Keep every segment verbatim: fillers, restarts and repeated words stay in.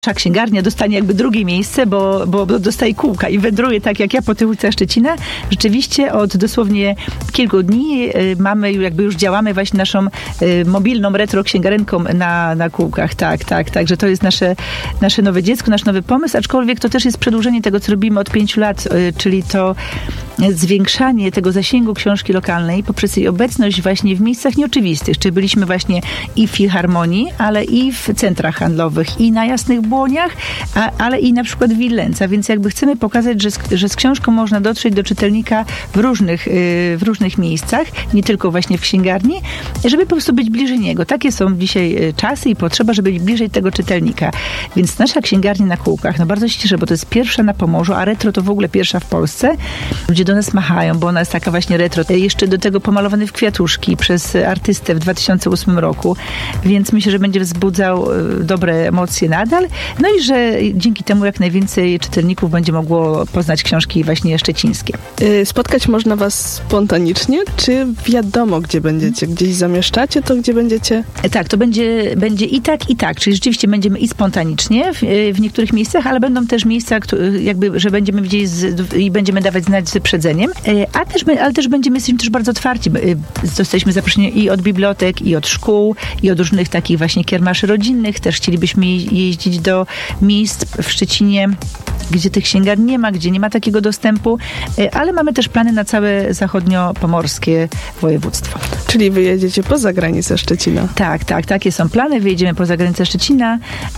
Nasza księgarnia dostanie jakby drugie miejsce, bo, bo dostaje kółka i wędruje tak jak ja po tych ulicach Szczecina. Rzeczywiście od dosłownie kilku dni y, mamy, jakby już działamy właśnie naszą y, mobilną retro księgarenką na, na kółkach. Tak, tak, tak, że to jest nasze, nasze nowe dziecko, nasz nowy pomysł, aczkolwiek to też jest przedłużenie tego, co robimy od pięciu lat, y, czyli to zwiększanie tego zasięgu książki lokalnej poprzez jej obecność właśnie w miejscach nieoczywistych. Czyli byliśmy właśnie i w Filharmonii, ale i w centrach handlowych, i na Jasnych Błoniach, a, ale i na przykład w Willenca, więc jakby chcemy pokazać, że z, że z książką można dotrzeć do czytelnika w różnych, yy, w różnych miejscach, nie tylko właśnie w księgarni, żeby po prostu być bliżej niego. Takie są dzisiaj czasy i potrzeba, żeby być bliżej tego czytelnika. Więc nasza księgarnia na kółkach, no bardzo się cieszę, bo to jest pierwsza na Pomorzu, a retro to w ogóle pierwsza w Polsce. Ludzie do nas machają, bo ona jest taka właśnie retro. Jeszcze do tego pomalowany w kwiatuszki przez artystę w dwa tysiące ósmym roku, więc myślę, że będzie wzbudzał dobre emocje nadal. No i że dzięki temu jak najwięcej czytelników będzie mogło poznać książki właśnie szczecińskie. Spotkać można was spontanicznie, czy wiadomo, gdzie będziecie? Gdzieś zamieszczacie to, gdzie będziecie? Tak, to będzie, będzie i tak, i tak. Czyli rzeczywiście będziemy i spontanicznie w, w niektórych miejscach, ale będą też miejsca, jakby, że będziemy widzieli z, i będziemy dawać znać z wyprzedzeniem. A też, ale też będziemy, jesteśmy też bardzo otwarci. Jesteśmy zaproszeni i od bibliotek, i od szkół, i od różnych takich właśnie kiermaszy rodzinnych. Też chcielibyśmy jeździć do miejsc w Szczecinie, gdzie tych księgarni nie ma, gdzie nie ma takiego dostępu, ale mamy też plany na całe zachodnio-pomorskie województwo. Czyli wyjedziecie poza granicę Szczecina? Tak, tak, takie są plany. Wyjedziemy poza granicę Szczecina,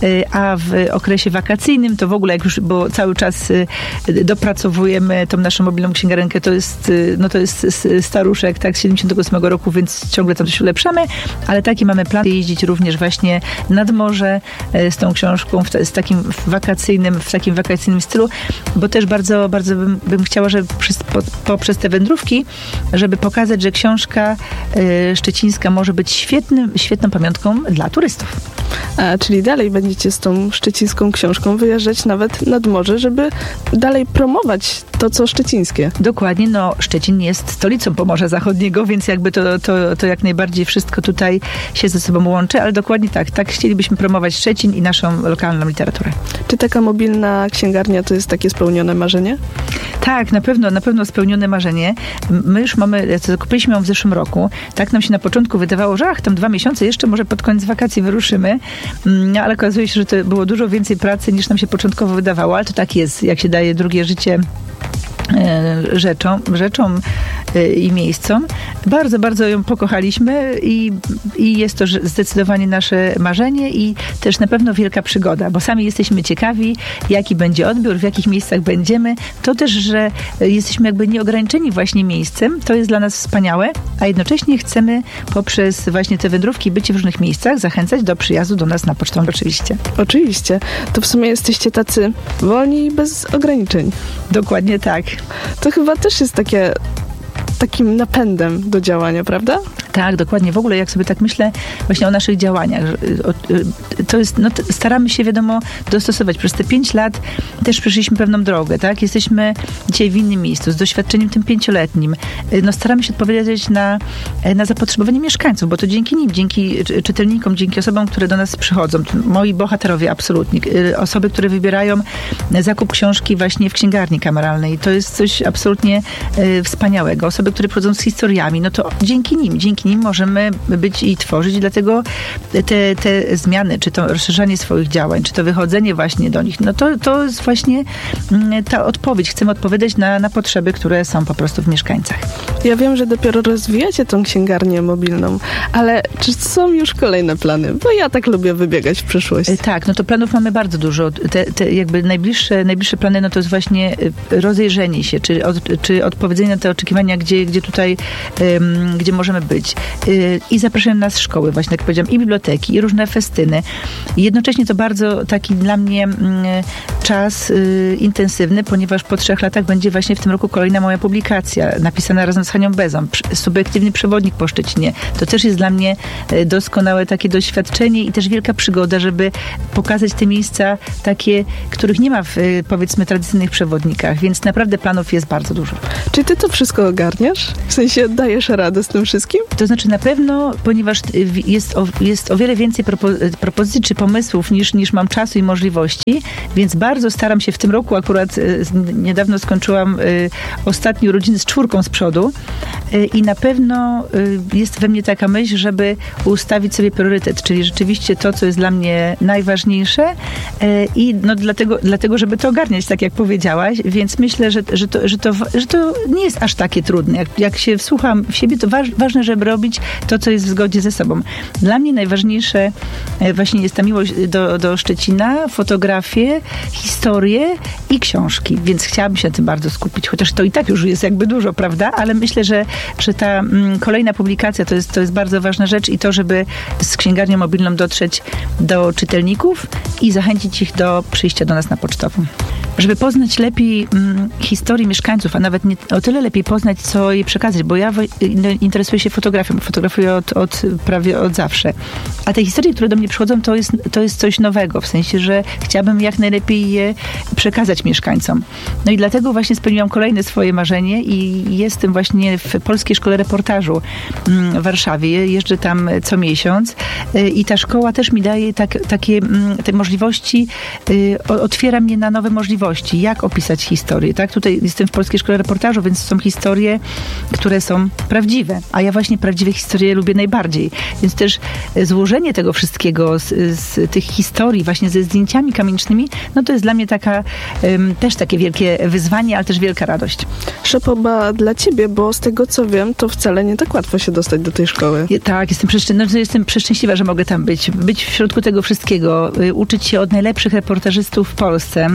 a w okresie wakacyjnym to w ogóle, jak już, bo cały czas dopracowujemy tą naszą mobilną księgarenkę, to jest, no to jest staruszek, tak, z siedemdziesiątego ósmego roku, więc ciągle tam coś ulepszamy, ale takie mamy plany jeździć również właśnie nad morze z tą książką, w, z takim wakacyjnym, w takim wakacyjnym stylu, bo też bardzo, bardzo bym, bym chciała, żeby przez, po, poprzez te wędrówki, żeby pokazać, że książka y, szczecińska może być świetnym, świetną pamiątką dla turystów. A, czyli dalej będziecie z tą szczecińską książką wyjeżdżać nawet nad morze, żeby dalej promować to, co szczecińskie. Dokładnie, no Szczecin jest stolicą Pomorza Zachodniego, więc jakby to, to, to jak najbardziej wszystko tutaj się ze sobą łączy, ale dokładnie tak, tak chcielibyśmy promować Szczecin i naszą lokalną literaturę. Czy taka mobilna księgarnia to jest takie spełnione marzenie? Tak, na pewno, na pewno spełnione marzenie. My już mamy, zakupiliśmy ją w zeszłym roku. Tak nam się na początku wydawało, że ach, tam dwa miesiące, jeszcze może pod koniec wakacji wyruszymy, no, ale okazuje się, że to było dużo więcej pracy niż nam się początkowo wydawało, ale to tak jest, jak się daje drugie życie rzeczom, rzeczom i miejscom. Bardzo, bardzo ją pokochaliśmy i, i jest to zdecydowanie nasze marzenie i też na pewno wielka przygoda, bo sami jesteśmy ciekawi, jaki będzie odbiór, w jakich miejscach będziemy. To też, że jesteśmy jakby nieograniczeni właśnie miejscem, to jest dla nas wspaniałe, a jednocześnie chcemy poprzez właśnie te wędrówki, bycie w różnych miejscach, zachęcać do przyjazdu do nas na pocztę oczywiście. Oczywiście. To w sumie jesteście tacy wolni i bez ograniczeń. Dokładnie tak. To chyba też jest takie takim napędem do działania, prawda? Tak, dokładnie. W ogóle jak sobie tak myślę właśnie o naszych działaniach, to jest, no, staramy się wiadomo dostosować. Przez te pięć lat też przeszliśmy pewną drogę, tak? Jesteśmy dzisiaj w innym miejscu, z doświadczeniem tym pięcioletnim. No, staramy się odpowiedzieć na, na zapotrzebowanie mieszkańców, bo to dzięki nim, dzięki czytelnikom, dzięki osobom, które do nas przychodzą. Moi bohaterowie, absolutnie. Osoby, które wybierają zakup książki właśnie w księgarni kameralnej. To jest coś absolutnie wspaniałego. Osoby, które przychodzą z historiami, no to dzięki nim, dzięki nim możemy być i tworzyć, dlatego te, te zmiany, czy to rozszerzanie swoich działań, czy to wychodzenie właśnie do nich, no to, to jest właśnie ta odpowiedź. Chcemy odpowiadać na, na potrzeby, które są po prostu w mieszkańcach. Ja wiem, że dopiero rozwijacie tą księgarnię mobilną, ale czy są już kolejne plany? Bo ja tak lubię wybiegać w przyszłość. Tak, no to planów mamy bardzo dużo. Te, te jakby najbliższe, najbliższe plany, no to jest właśnie rozejrzenie się, czy, od, czy odpowiedzenie na te oczekiwania, gdzie, gdzie tutaj, um, gdzie możemy być. I zapraszają nas szkoły, właśnie jak powiedziałam, i biblioteki, i różne festyny. I jednocześnie to bardzo taki dla mnie czas y, intensywny, ponieważ po trzech latach będzie właśnie w tym roku kolejna moja publikacja, napisana razem z Hanią Bezą, Subiektywny przewodnik po Szczecinie. To też jest dla mnie doskonałe takie doświadczenie i też wielka przygoda, żeby pokazać te miejsca takie, których nie ma w, powiedzmy, tradycyjnych przewodnikach, więc naprawdę planów jest bardzo dużo. Czy ty to wszystko ogarniasz? W sensie dajesz radę z tym wszystkim? To znaczy na pewno, ponieważ jest o, jest o wiele więcej propo- propozycji czy pomysłów niż, niż mam czasu i możliwości, więc bardzo staram się w tym roku, akurat y, niedawno skończyłam y, ostatni urodziny z czwórką z przodu y, i na pewno y, jest we mnie taka myśl, żeby ustawić sobie priorytet, czyli rzeczywiście to, co jest dla mnie najważniejsze y, i no dlatego, dlatego, żeby to ogarniać, tak jak powiedziałaś, więc myślę, że, że, to, że, to, że to nie jest aż takie trudne. Jak, jak się wsłucham w siebie, to waż, ważne, żeby robić to, co jest w zgodzie ze sobą. Dla mnie najważniejsze właśnie jest ta miłość do, do Szczecina, fotografie, historie i książki, więc chciałabym się na tym bardzo skupić, chociaż to i tak już jest jakby dużo, prawda? Ale myślę, że, że ta mm, kolejna publikacja to jest, to jest bardzo ważna rzecz i to, żeby z księgarnią mobilną dotrzeć do czytelników i zachęcić ich do przyjścia do nas na Pocztową. Żeby poznać lepiej mm, historię mieszkańców, a nawet nie, o tyle lepiej poznać, co jej przekazać, bo ja w, interesuję się fotografią, fotografuję od, od, prawie od zawsze. A te historie, które do mnie przychodzą, to jest, to jest coś nowego, w sensie, że chciałabym jak najlepiej je przekazać mieszkańcom. No i dlatego właśnie spełniłam kolejne swoje marzenie i jestem właśnie w Polskiej Szkole Reportażu w Warszawie. Jeżdżę tam co miesiąc i ta szkoła też mi daje tak, takie te możliwości, otwiera mnie na nowe możliwości, jak opisać historię. Tak? Tutaj jestem w Polskiej Szkole Reportażu, więc są historie, które są prawdziwe, a ja właśnie prawdziwe historie lubię najbardziej. Więc też złożenie tego wszystkiego z, z tych historii właśnie ze zdjęciami kamienicznymi, no to jest dla mnie taka um, też takie wielkie wyzwanie, ale też wielka radość. Szepoba dla ciebie, bo z tego co wiem, to wcale nie tak łatwo się dostać do tej szkoły. Je, tak, jestem, przeszczę- no, jestem przeszczęśliwa, że mogę tam być. Być w środku tego wszystkiego, y, uczyć się od najlepszych reportażystów w Polsce.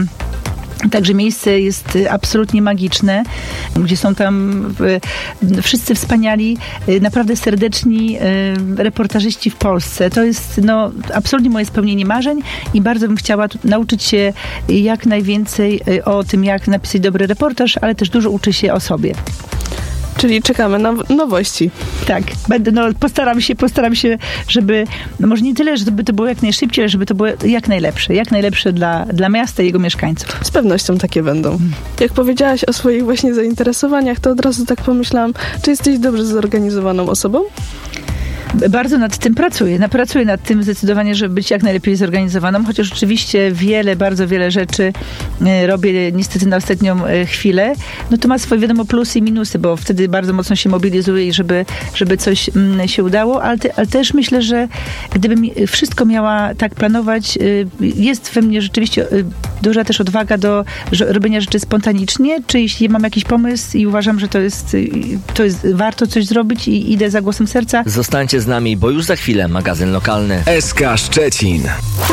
Także miejsce jest absolutnie magiczne, gdzie są tam wszyscy wspaniali, naprawdę serdeczni reportażyści w Polsce. To jest no, absolutnie moje spełnienie marzeń i bardzo bym chciała nauczyć się jak najwięcej o tym, jak napisać dobry reportaż, ale też dużo uczę się o sobie. Czyli czekamy na nowości. Tak, będę, no, postaram się, postaram się, żeby, no może nie tyle, żeby to było jak najszybciej, ale żeby to było jak najlepsze, jak najlepsze dla, dla miasta i jego mieszkańców. Z pewnością takie będą. Jak powiedziałaś o swoich właśnie zainteresowaniach, to od razu tak pomyślałam, czy jesteś dobrze zorganizowaną osobą? Bardzo nad tym pracuję. No, pracuję nad tym zdecydowanie, żeby być jak najlepiej zorganizowaną, chociaż oczywiście wiele, bardzo wiele rzeczy robię niestety na ostatnią chwilę. No to ma swoje, wiadomo, plusy i minusy, bo wtedy bardzo mocno się mobilizuję i żeby, żeby coś się udało, ale, te, ale też myślę, że gdybym wszystko miała tak planować, jest we mnie rzeczywiście duża też odwaga do robienia rzeczy spontanicznie, czy jeśli mam jakiś pomysł i uważam, że to jest, to jest warto coś zrobić i idę za głosem serca. Zostańcie z nami, bo już za chwilę magazyn lokalny. S K Szczecin.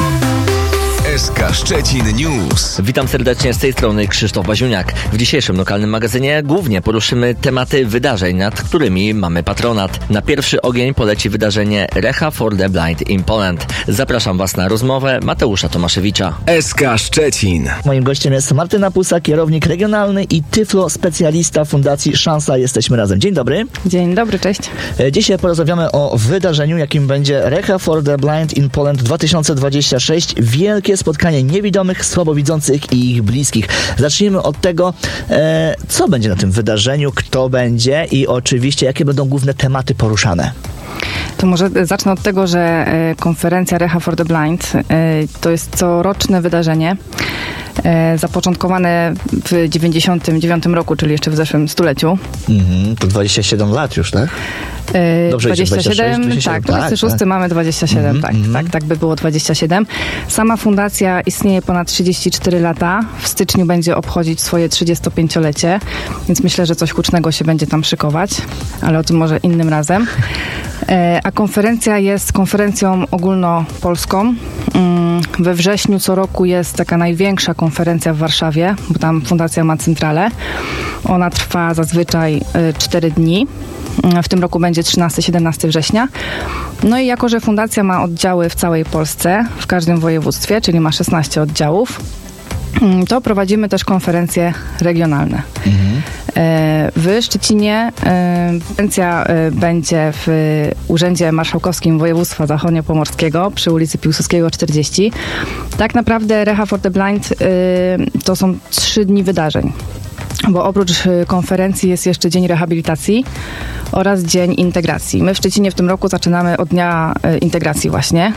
S K Szczecin News. Witam serdecznie, z tej strony Krzysztof Baziuniak. W dzisiejszym lokalnym magazynie głównie poruszymy tematy wydarzeń, nad którymi mamy patronat. Na pierwszy ogień poleci wydarzenie Recha for the Blind in Poland. Zapraszam Was na rozmowę Mateusza Tomaszewicza. S K Szczecin. Moim gościem jest Martyna Pusa, kierownik regionalny i tyflo specjalista Fundacji Szansa. Jesteśmy razem. Dzień dobry. Dzień dobry, cześć. Dzisiaj porozmawiamy o wydarzeniu, jakim będzie Recha for the Blind in Poland dwa tysiące dwudziesty szósty. Wielkie spotkanie niewidomych, słabowidzących i ich bliskich. Zacznijmy od tego, e, co będzie na tym wydarzeniu, kto będzie i oczywiście jakie będą główne tematy poruszane. To może zacznę od tego, że e, konferencja Recha for the Blind e, to jest coroczne wydarzenie. E, zapoczątkowane w dziewięćdziesiątym dziewiątym roku, czyli jeszcze w zeszłym stuleciu. Mhm, to dwadzieścia siedem lat już, tak? Dobrze, dwadzieścia siedem, dwadzieścia siedem, tak, dwudziesty szósty tak. Mamy dwadzieścia siedem, mm, tak, mm. tak, tak by było dwadzieścia siedem. Sama fundacja istnieje ponad trzydzieści cztery lata. W styczniu będzie obchodzić swoje trzydziestopięciolecie, więc myślę, że coś hucznego się będzie tam szykować, ale o tym może innym razem. A konferencja jest konferencją ogólnopolską. We wrześniu co roku jest taka największa konferencja w Warszawie, bo tam fundacja ma centralę. Ona trwa zazwyczaj cztery dni. W tym roku będzie trzynastego siedemnastego września. No i jako, że fundacja ma oddziały w całej Polsce, w każdym województwie, czyli ma szesnaście oddziałów, to prowadzimy też konferencje regionalne. Mhm. W Szczecinie konferencja będzie w Urzędzie Marszałkowskim Województwa Zachodniopomorskiego przy ulicy Piłsudskiego czterdzieści. Tak naprawdę Reha for the Blind to są trzy dni wydarzeń, bo oprócz konferencji jest jeszcze Dzień Rehabilitacji oraz Dzień Integracji. My w Szczecinie w tym roku zaczynamy od Dnia Integracji właśnie,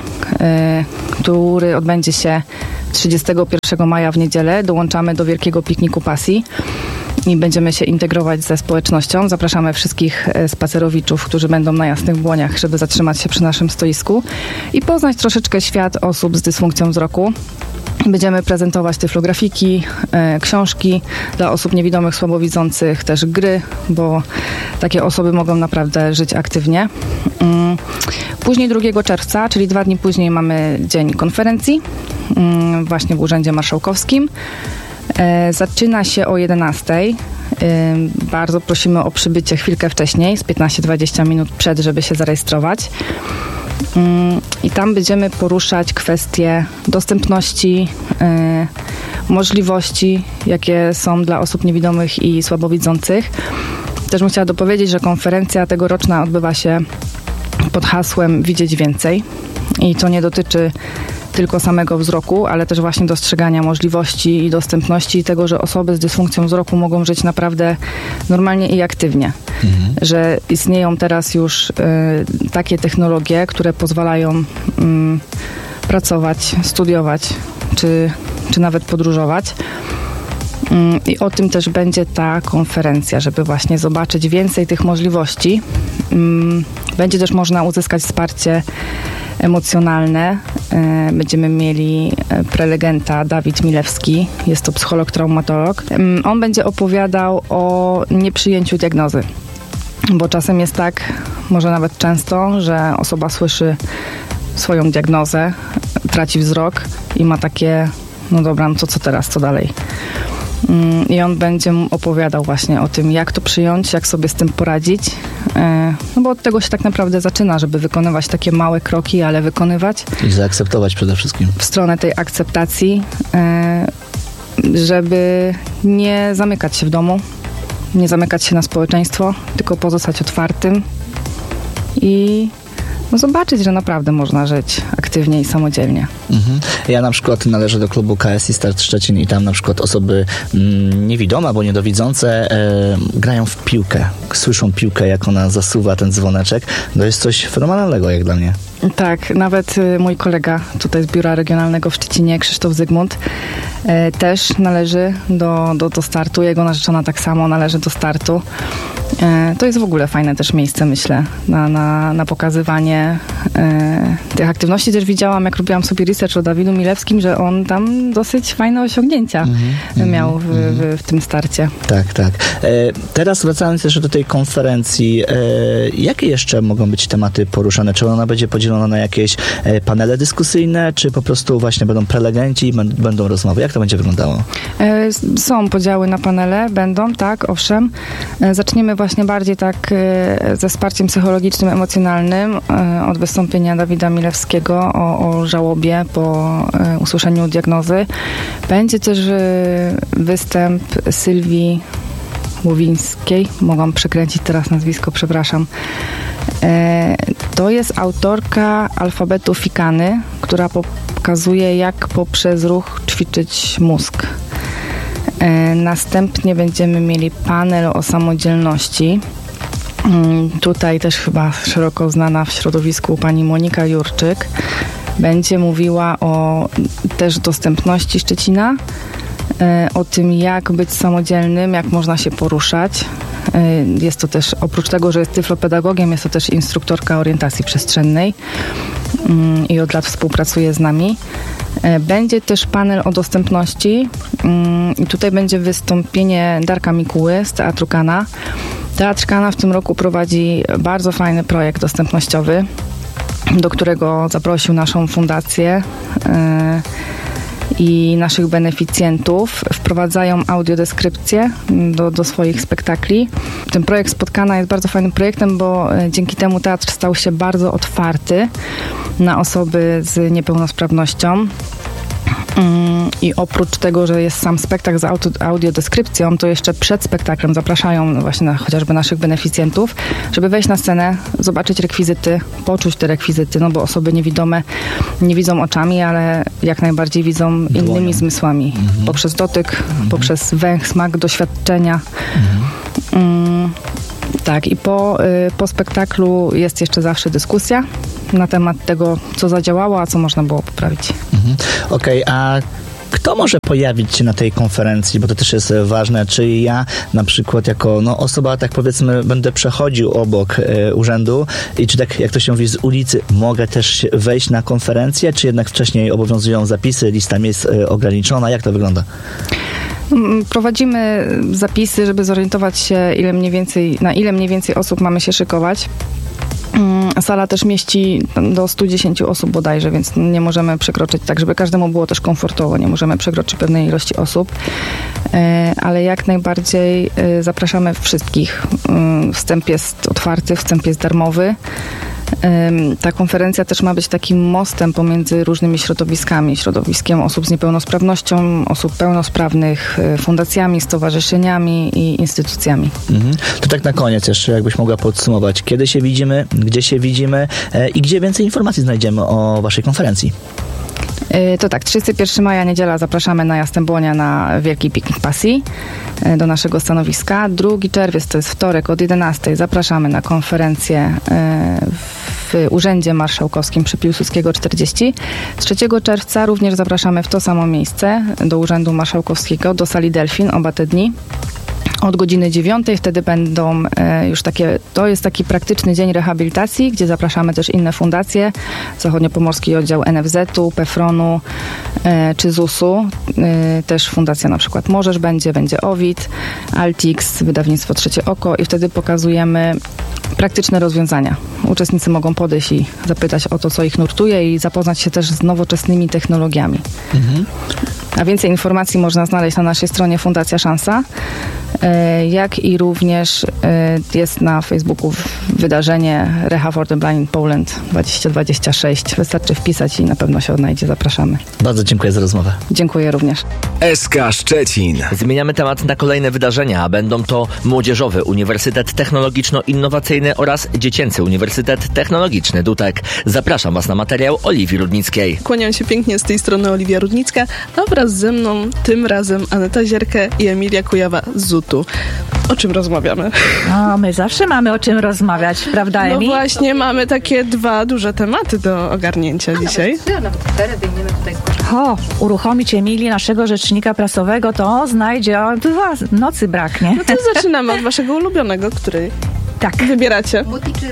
który odbędzie się trzydziestego pierwszego maja w niedzielę. Dołączamy do Wielkiego Pikniku Pasji i będziemy się integrować ze społecznością. Zapraszamy wszystkich spacerowiczów, którzy będą na Jasnych Błoniach, żeby zatrzymać się przy naszym stoisku i poznać troszeczkę świat osób z dysfunkcją wzroku. Będziemy prezentować tyflografiki, e, książki dla osób niewidomych, słabowidzących, też gry, bo takie osoby mogą naprawdę żyć aktywnie. Mm. Później drugiego czerwca, czyli dwa dni później, mamy dzień konferencji mm, właśnie w Urzędzie Marszałkowskim. E, zaczyna się o jedenastej. E, bardzo prosimy o przybycie chwilkę wcześniej, z piętnaście do dwudziestu minut przed, żeby się zarejestrować. I tam będziemy poruszać kwestie dostępności, y, możliwości, jakie są dla osób niewidomych i słabowidzących. Też bym chciała dopowiedzieć, że konferencja tegoroczna odbywa się pod hasłem Widzieć Więcej i to nie dotyczy tylko samego wzroku, ale też właśnie dostrzegania możliwości i dostępności i tego, że osoby z dysfunkcją wzroku mogą żyć naprawdę normalnie i aktywnie. Mhm. Że istnieją teraz już y, takie technologie, które pozwalają y, pracować, studiować, czy, czy nawet podróżować. Y, I o tym też będzie ta konferencja, żeby właśnie zobaczyć więcej tych możliwości. Y, będzie też można uzyskać wsparcie emocjonalne. Będziemy mieli prelegenta Dawid Milewski, jest to psycholog, traumatolog. On będzie opowiadał o nieprzyjęciu diagnozy, bo czasem jest tak, może nawet często, że osoba słyszy swoją diagnozę, traci wzrok i ma takie, no dobra, no to co teraz, co dalej? I on będzie opowiadał właśnie o tym, jak to przyjąć, jak sobie z tym poradzić. No bo od tego się tak naprawdę zaczyna, żeby wykonywać takie małe kroki, ale wykonywać. I zaakceptować przede wszystkim. W stronę tej akceptacji, żeby nie zamykać się w domu, nie zamykać się na społeczeństwo, tylko pozostać otwartym i no zobaczyć, że naprawdę można żyć aktywnie i samodzielnie. Mhm. Ja na przykład należę do klubu K S I Start Szczecin i tam na przykład osoby mm, niewidome albo niedowidzące e, grają w piłkę. Słyszą piłkę, jak ona zasuwa ten dzwoneczek. To jest coś fenomenalnego jak dla mnie. Tak, nawet y, mój kolega tutaj z Biura Regionalnego w Szczecinie, Krzysztof Zygmunt, y, też należy do, do, do startu. Jego narzeczona tak samo należy do startu. Y, to jest w ogóle fajne też miejsce, myślę, na, na, na pokazywanie y, tych aktywności. Też widziałam, jak robiłam sobie research o Dawidu Milewskim, że on tam dosyć fajne osiągnięcia mm-hmm, miał w, mm-hmm. w, w tym starcie. Tak, tak. E, teraz wracając jeszcze do tej konferencji, e, jakie jeszcze mogą być tematy poruszane? Czy ona będzie podzielona na jakieś e, panele dyskusyjne, czy po prostu właśnie będą prelegenci i b- będą rozmowy? Jak to będzie wyglądało? E, są podziały na panele, będą, tak, owszem. E, zaczniemy właśnie bardziej tak e, ze wsparciem psychologicznym, emocjonalnym e, od wystąpienia Dawida Milewskiego o, o żałobie po e, usłyszeniu diagnozy. Będzie też e, występ Sylwii Łowińskiej. Mogłam przekręcić teraz nazwisko, przepraszam. E, to jest autorka alfabetu Fikany, która pokazuje, jak poprzez ruch ćwiczyć mózg. E, następnie będziemy mieli panel o samodzielności. E, tutaj też chyba szeroko znana w środowisku pani Monika Jurczyk będzie mówiła o też dostępności Szczecina, o tym, jak być samodzielnym, jak można się poruszać. Jest to też, oprócz tego, że jest tyflopedagogiem, jest to też instruktorka orientacji przestrzennej i od lat współpracuje z nami. Będzie też panel o dostępności i tutaj będzie wystąpienie Darka Mikuły z Teatru Kana. Teatr Kana w tym roku prowadzi bardzo fajny projekt dostępnościowy, do którego zaprosił naszą fundację i naszych beneficjentów. Wprowadzają audiodeskrypcję do, do swoich spektakli. Ten projekt Spotkana jest bardzo fajnym projektem, bo dzięki temu teatr stał się bardzo otwarty na osoby z niepełnosprawnością. I oprócz tego, że jest sam spektakl z audiodeskrypcją, to jeszcze przed spektaklem zapraszają właśnie na, chociażby naszych beneficjentów, żeby wejść na scenę, zobaczyć rekwizyty, poczuć te rekwizyty, no bo osoby niewidome nie widzą oczami, ale jak najbardziej widzą innymi Dłonią. zmysłami. Mhm. Poprzez dotyk, mhm. poprzez węch, smak, doświadczenia. Mhm. Mm, tak, i po, y, po spektaklu jest jeszcze zawsze dyskusja na temat tego, co zadziałało, a co można było poprawić. Mhm. Okej, okay, a kto może pojawić się na tej konferencji, bo to też jest ważne, czy ja na przykład jako no, osoba, tak powiedzmy, będę przechodził obok e, urzędu i czy tak jak to się mówi z ulicy, mogę też wejść na konferencję, czy jednak wcześniej obowiązują zapisy, lista miejsc e, ograniczona, jak to wygląda? Prowadzimy zapisy, żeby zorientować się, ile mniej więcej, na ile mniej więcej osób mamy się szykować. Sala też mieści do stu dziesięciu osób bodajże, więc nie możemy przekroczyć, tak żeby każdemu było też komfortowo, nie możemy przekroczyć pewnej ilości osób, ale jak najbardziej zapraszamy wszystkich. Wstęp jest otwarty, wstęp jest darmowy. Ta konferencja też ma być takim mostem pomiędzy różnymi środowiskami, środowiskiem osób z niepełnosprawnością, osób pełnosprawnych, fundacjami, stowarzyszeniami i instytucjami. Mhm. To tak na koniec jeszcze, jakbyś mogła podsumować, kiedy się widzimy, gdzie się widzimy i gdzie więcej informacji znajdziemy o waszej konferencji? To tak, trzydziestego pierwszego maja, niedziela, zapraszamy na Jastrzębonia na Wielki Piknik Pasji do naszego stanowiska. drugiego czerwca, to jest wtorek od jedenastej, zapraszamy na konferencję w Urzędzie Marszałkowskim przy Piłsudskiego czterdzieści. trzeciego czerwca również zapraszamy w to samo miejsce do Urzędu Marszałkowskiego, do sali Delfin, oba te dni. Od godziny dziewiątej, wtedy będą e, już takie, to jest taki praktyczny dzień rehabilitacji, gdzie zapraszamy też inne fundacje, Zachodniopomorski Oddział N F Z-u, Pefronu e, czy zusu, e, też fundacja na przykład Możesz będzie, będzie Ovid, Altix, wydawnictwo Trzecie Oko i wtedy pokazujemy praktyczne rozwiązania. Uczestnicy mogą podejść i zapytać o to, co ich nurtuje i zapoznać się też z nowoczesnymi technologiami. Mhm. A więcej informacji można znaleźć na naszej stronie Fundacja Szansa, jak i również jest na Facebooku wydarzenie Reha for the Blind in Poland dwa tysiące dwudziesty szósty. Wystarczy wpisać i na pewno się odnajdzie. Zapraszamy. Bardzo dziękuję za rozmowę. Dziękuję również. S K Szczecin. Zmieniamy temat na kolejne wydarzenia, a będą to Młodzieżowy Uniwersytet Technologiczno-Innowacyjny oraz Dziecięcy Uniwersytet Technologiczny Dutek. Zapraszam Was na materiał Oliwii Rudnickiej. Kłaniam się pięknie z tej strony Oliwia Rudnicka, a wraz ze mną tym razem Aneta Zierkę i Emilia Kujawa z zutu. O czym rozmawiamy? No, my zawsze mamy o czym rozmawiać, prawda, Emi? No właśnie, mamy takie dwa duże tematy do ogarnięcia a, dzisiaj. Nawet, nawet cztery wyjmiemy tutaj z O, uruchomić Emilii, naszego rzecznika prasowego, to znajdzie, o, dwa nocy braknie. No to zaczynamy od waszego ulubionego, który tak wybieracie.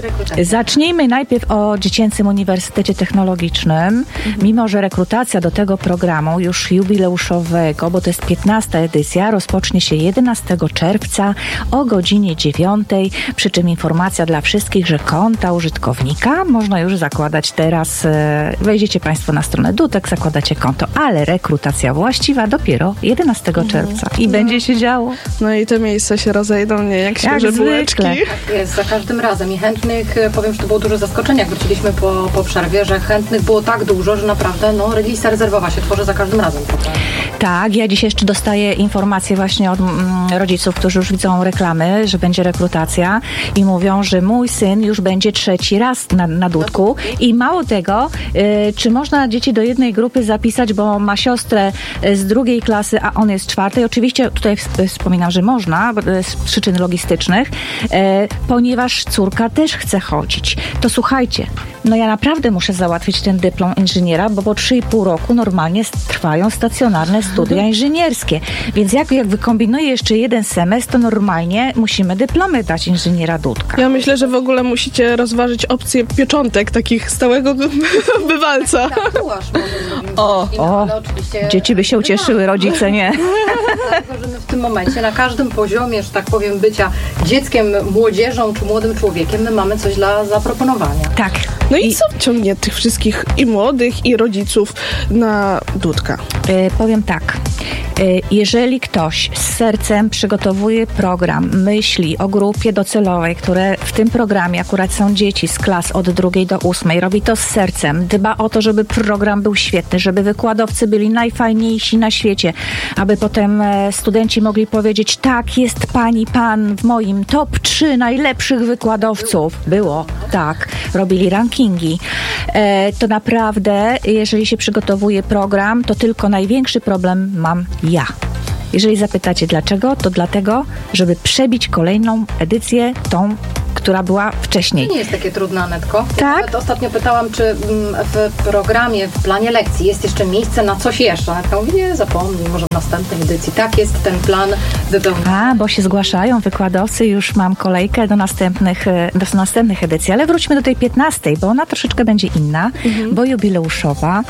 Zacznijmy najpierw o Dziecięcym Uniwersytecie Technologicznym. Mhm. Mimo że rekrutacja do tego programu już jubileuszowego, bo to jest piętnasta edycja, rozpocznie się jedenastego czerwca o godzinie dziewiątej, przy czym informacja dla wszystkich, że konta użytkownika można już zakładać teraz. Wejdziecie Państwo na stronę Dutek, zakładacie konto, ale rekrutacja właściwa dopiero jedenastego czerwca i no. będzie się działo. No i te miejsca się rozejdą, nie? Jak świeże bułeczki. Jest za każdym razem i chętnych, powiem, że to było duże zaskoczenie, jak wróciliśmy po, po przerwie, że chętnych było tak dużo, że naprawdę no, lista rezerwowa się tworzy za każdym razem, prawda? Tak, ja dziś jeszcze dostaję informacje właśnie od mm, rodziców, którzy już widzą reklamy, że będzie rekrutacja i mówią, że mój syn już będzie trzeci raz na, na Dudku i mało tego, y, czy można dzieci do jednej grupy zapisać, bo ma siostrę z drugiej klasy, a on jest czwartej. Oczywiście tutaj wspominam, że można z przyczyn logistycznych, y, ponieważ córka też chce chodzić. To słuchajcie, no ja naprawdę muszę załatwić ten dyplom inżyniera, bo po trzy i pół roku normalnie trwają stacjonarne studia inżynierskie. Więc jak, jak wykombinuję jeszcze jeden semestr, to normalnie musimy dyplomy dać inżyniera Dudka. Ja myślę, że w ogóle musicie rozważyć opcję pieczątek, takich stałego bywalca. O, o, dzieci by się ucieszyły, rodzice nie. Dlatego, że my w tym momencie na każdym poziomie, że tak powiem, bycia dzieckiem, młodzieżą czy młodym człowiekiem, my mamy coś dla zaproponowania. Tak. No i, I co ciągnie tych wszystkich i młodych, i rodziców na Dudka? Yy, powiem tak. Jeżeli ktoś z sercem przygotowuje program, myśli o grupie docelowej, które w tym programie akurat są dzieci z klas od drugiej do ósmej, robi to z sercem, dba o to, żeby program był świetny, żeby wykładowcy byli najfajniejsi na świecie, aby potem studenci mogli powiedzieć, tak, jest pani, pan w moim top trzy najlepszych wykładowców. Było, tak, robili rankingi. E, to naprawdę, jeżeli się przygotowuje program, to tylko największy problem mam ja. Jeżeli zapytacie dlaczego, to dlatego, żeby przebić kolejną edycję, tą, która była wcześniej. To nie jest takie trudne, Anetko. Tak? Nawet ostatnio pytałam, czy w programie, w planie lekcji jest jeszcze miejsce na coś jeszcze. Anetka mówi, nie, zapomnij, może w następnej edycji. Tak, jest ten plan wypełniony. A, bo się zgłaszają wykładowcy, już mam kolejkę do następnych, do następnych edycji. Ale wróćmy do tej piętnastej, bo ona troszeczkę będzie inna, mhm. bo jubileuszowa,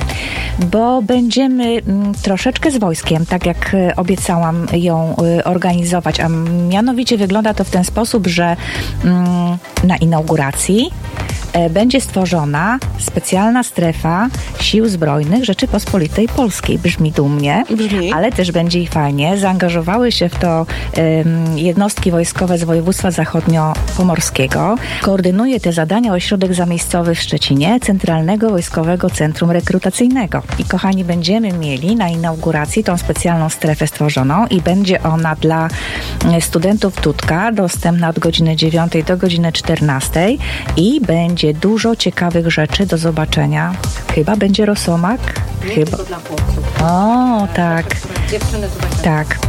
bo będziemy m, troszeczkę z wojskiem, tak jak obiecałam ją y, organizować, a mianowicie wygląda to w ten sposób, że mm, na inauguracji e, będzie stworzona specjalna strefa Sił Zbrojnych Rzeczypospolitej Polskiej. Brzmi dumnie, Brzmi. ale też będzie i fajnie. Zaangażowały się w to um, jednostki wojskowe z województwa zachodniopomorskiego. Koordynuje te zadania ośrodek zamiejscowy w Szczecinie, Centralnego Wojskowego Centrum Rekrutacyjnego. I kochani, będziemy mieli na inauguracji tą specjalną strefę stworzoną i będzie ona dla studentów Dudka dostępna od godziny dziewiątej do godziny czternastej i będzie dużo ciekawych rzeczy do zobaczenia. Chyba będzie rosomak. Nie Chyba. tylko dla chłopców. O, tak. Dziewczyny tutaj. Tak.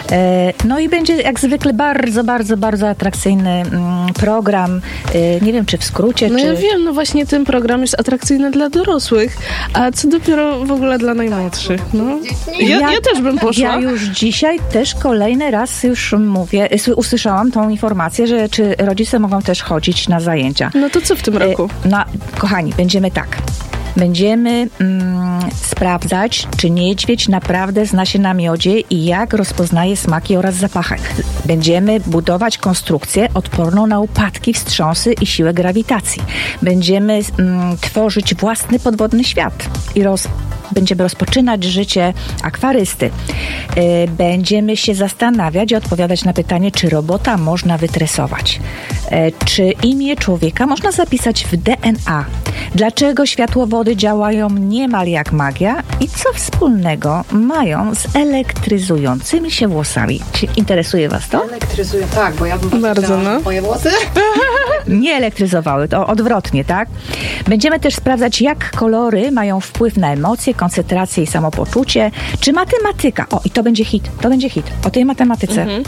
E, no i będzie jak zwykle bardzo, bardzo, bardzo atrakcyjny mm, program. E, nie wiem, czy w skrócie, no czy... ja wiem, no właśnie ten program jest atrakcyjny dla dorosłych, a co dopiero w ogóle dla najmłodszych. No. Ja, ja, ja też bym poszła. Ja już dzisiaj też kolejny raz już mówię, usłyszałam tą informację, że czy rodzice mogą też chodzić na zajęcia. No to co w tym roku? E, no, kochani, będziemy tak. Będziemy mm, sprawdzać, czy niedźwiedź naprawdę zna się na miodzie i jak rozpoznaje smaki oraz zapachy. Będziemy budować konstrukcję odporną na upadki, wstrząsy i siłę grawitacji. Będziemy mm, tworzyć własny podwodny świat i roz Będziemy rozpoczynać życie akwarysty. Będziemy się zastanawiać i odpowiadać na pytanie, czy robota można wytresować. Czy imię człowieka można zapisać w D N A? Dlaczego światłowody działają niemal jak magia? I co wspólnego mają z elektryzującymi się włosami? Czy interesuje was to? Elektryzuje, tak, bo ja bym bardzo no. moje włosy. Nie elektryzowały, to odwrotnie, tak? Będziemy też sprawdzać, jak kolory mają wpływ na emocje, koncentrację i samopoczucie. Czy matematyka? O, i to będzie hit, to będzie hit. O tej matematyce. Mhm.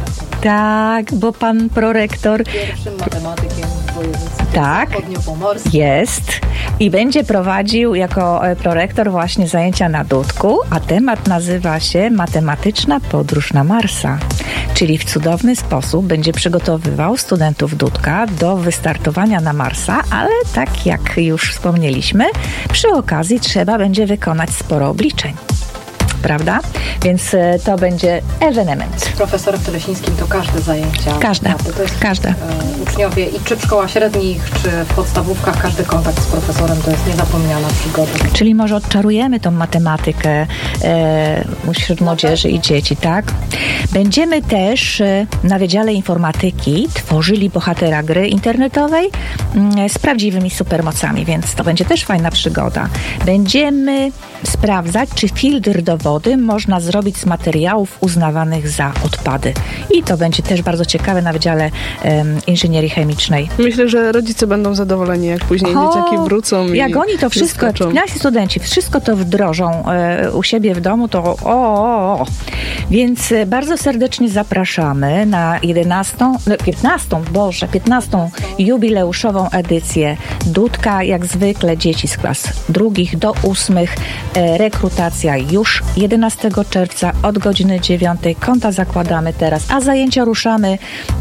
Tak, bo pan prorektor... Pierwszym matematykiem w województwie tak, zachodniopomorskim. Jest. I będzie prowadził jako prorektor właśnie zajęcia na Dudku, a temat nazywa się Matematyczna podróż na Marsa. Czyli w cudowny sposób będzie przygotowywał studentów Dudka do wystartowania na Marsa, ale tak jak już wspomnieliśmy, przy okazji trzeba będzie wykonać sporo obliczeń. Prawda? Więc to będzie ewenement. Z profesorem Telesińskim to każde zajęcia. Każde. To jest, każde. E, uczniowie i czy w szkołach średnich, czy w podstawówkach, każdy kontakt z profesorem to jest niezapomniana przygoda. Czyli może odczarujemy tą matematykę e, wśród młodzieży i dzieci, tak? Będziemy też e, na Wydziale Informatyki tworzyli bohatera gry internetowej m, z prawdziwymi supermocami, więc to będzie też fajna przygoda. Będziemy sprawdzać, czy filtr do wody można zrobić z materiałów uznawanych za odpady. I to będzie też bardzo ciekawe na Wydziale um, Inżynierii Chemicznej. Myślę, że rodzice będą zadowoleni, jak później o, dzieciaki wrócą i jak oni to wszystko, nasi studenci wszystko to wdrożą e, u siebie w domu, to o, o, o. Więc e, bardzo serdecznie zapraszamy na jedenastą, no, piętnastą, Boże, piętnastą jubileuszową edycję Dudka. Jak zwykle dzieci z klas drugich do ósmych. E, rekrutacja już jedenastego czerwca od godziny dziewiątej. Konta zakładamy teraz, a zajęcia ruszamy,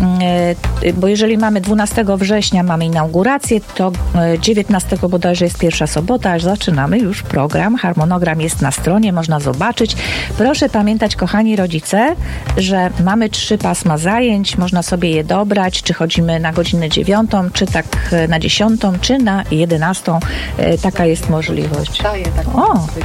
e, bo jeżeli mamy dwunastego września mamy inaugurację, to dziewiętnastego bodajże jest pierwsza sobota, aż zaczynamy już program. Harmonogram jest na stronie, można zobaczyć. Proszę pamiętać, kochani rodzice, że mamy trzy pasma zajęć, można sobie je dobrać, czy chodzimy na godzinę dziewiątą, czy tak na dziesiątą, czy na jedenastą. E, taka jest możliwość. Daję taką o.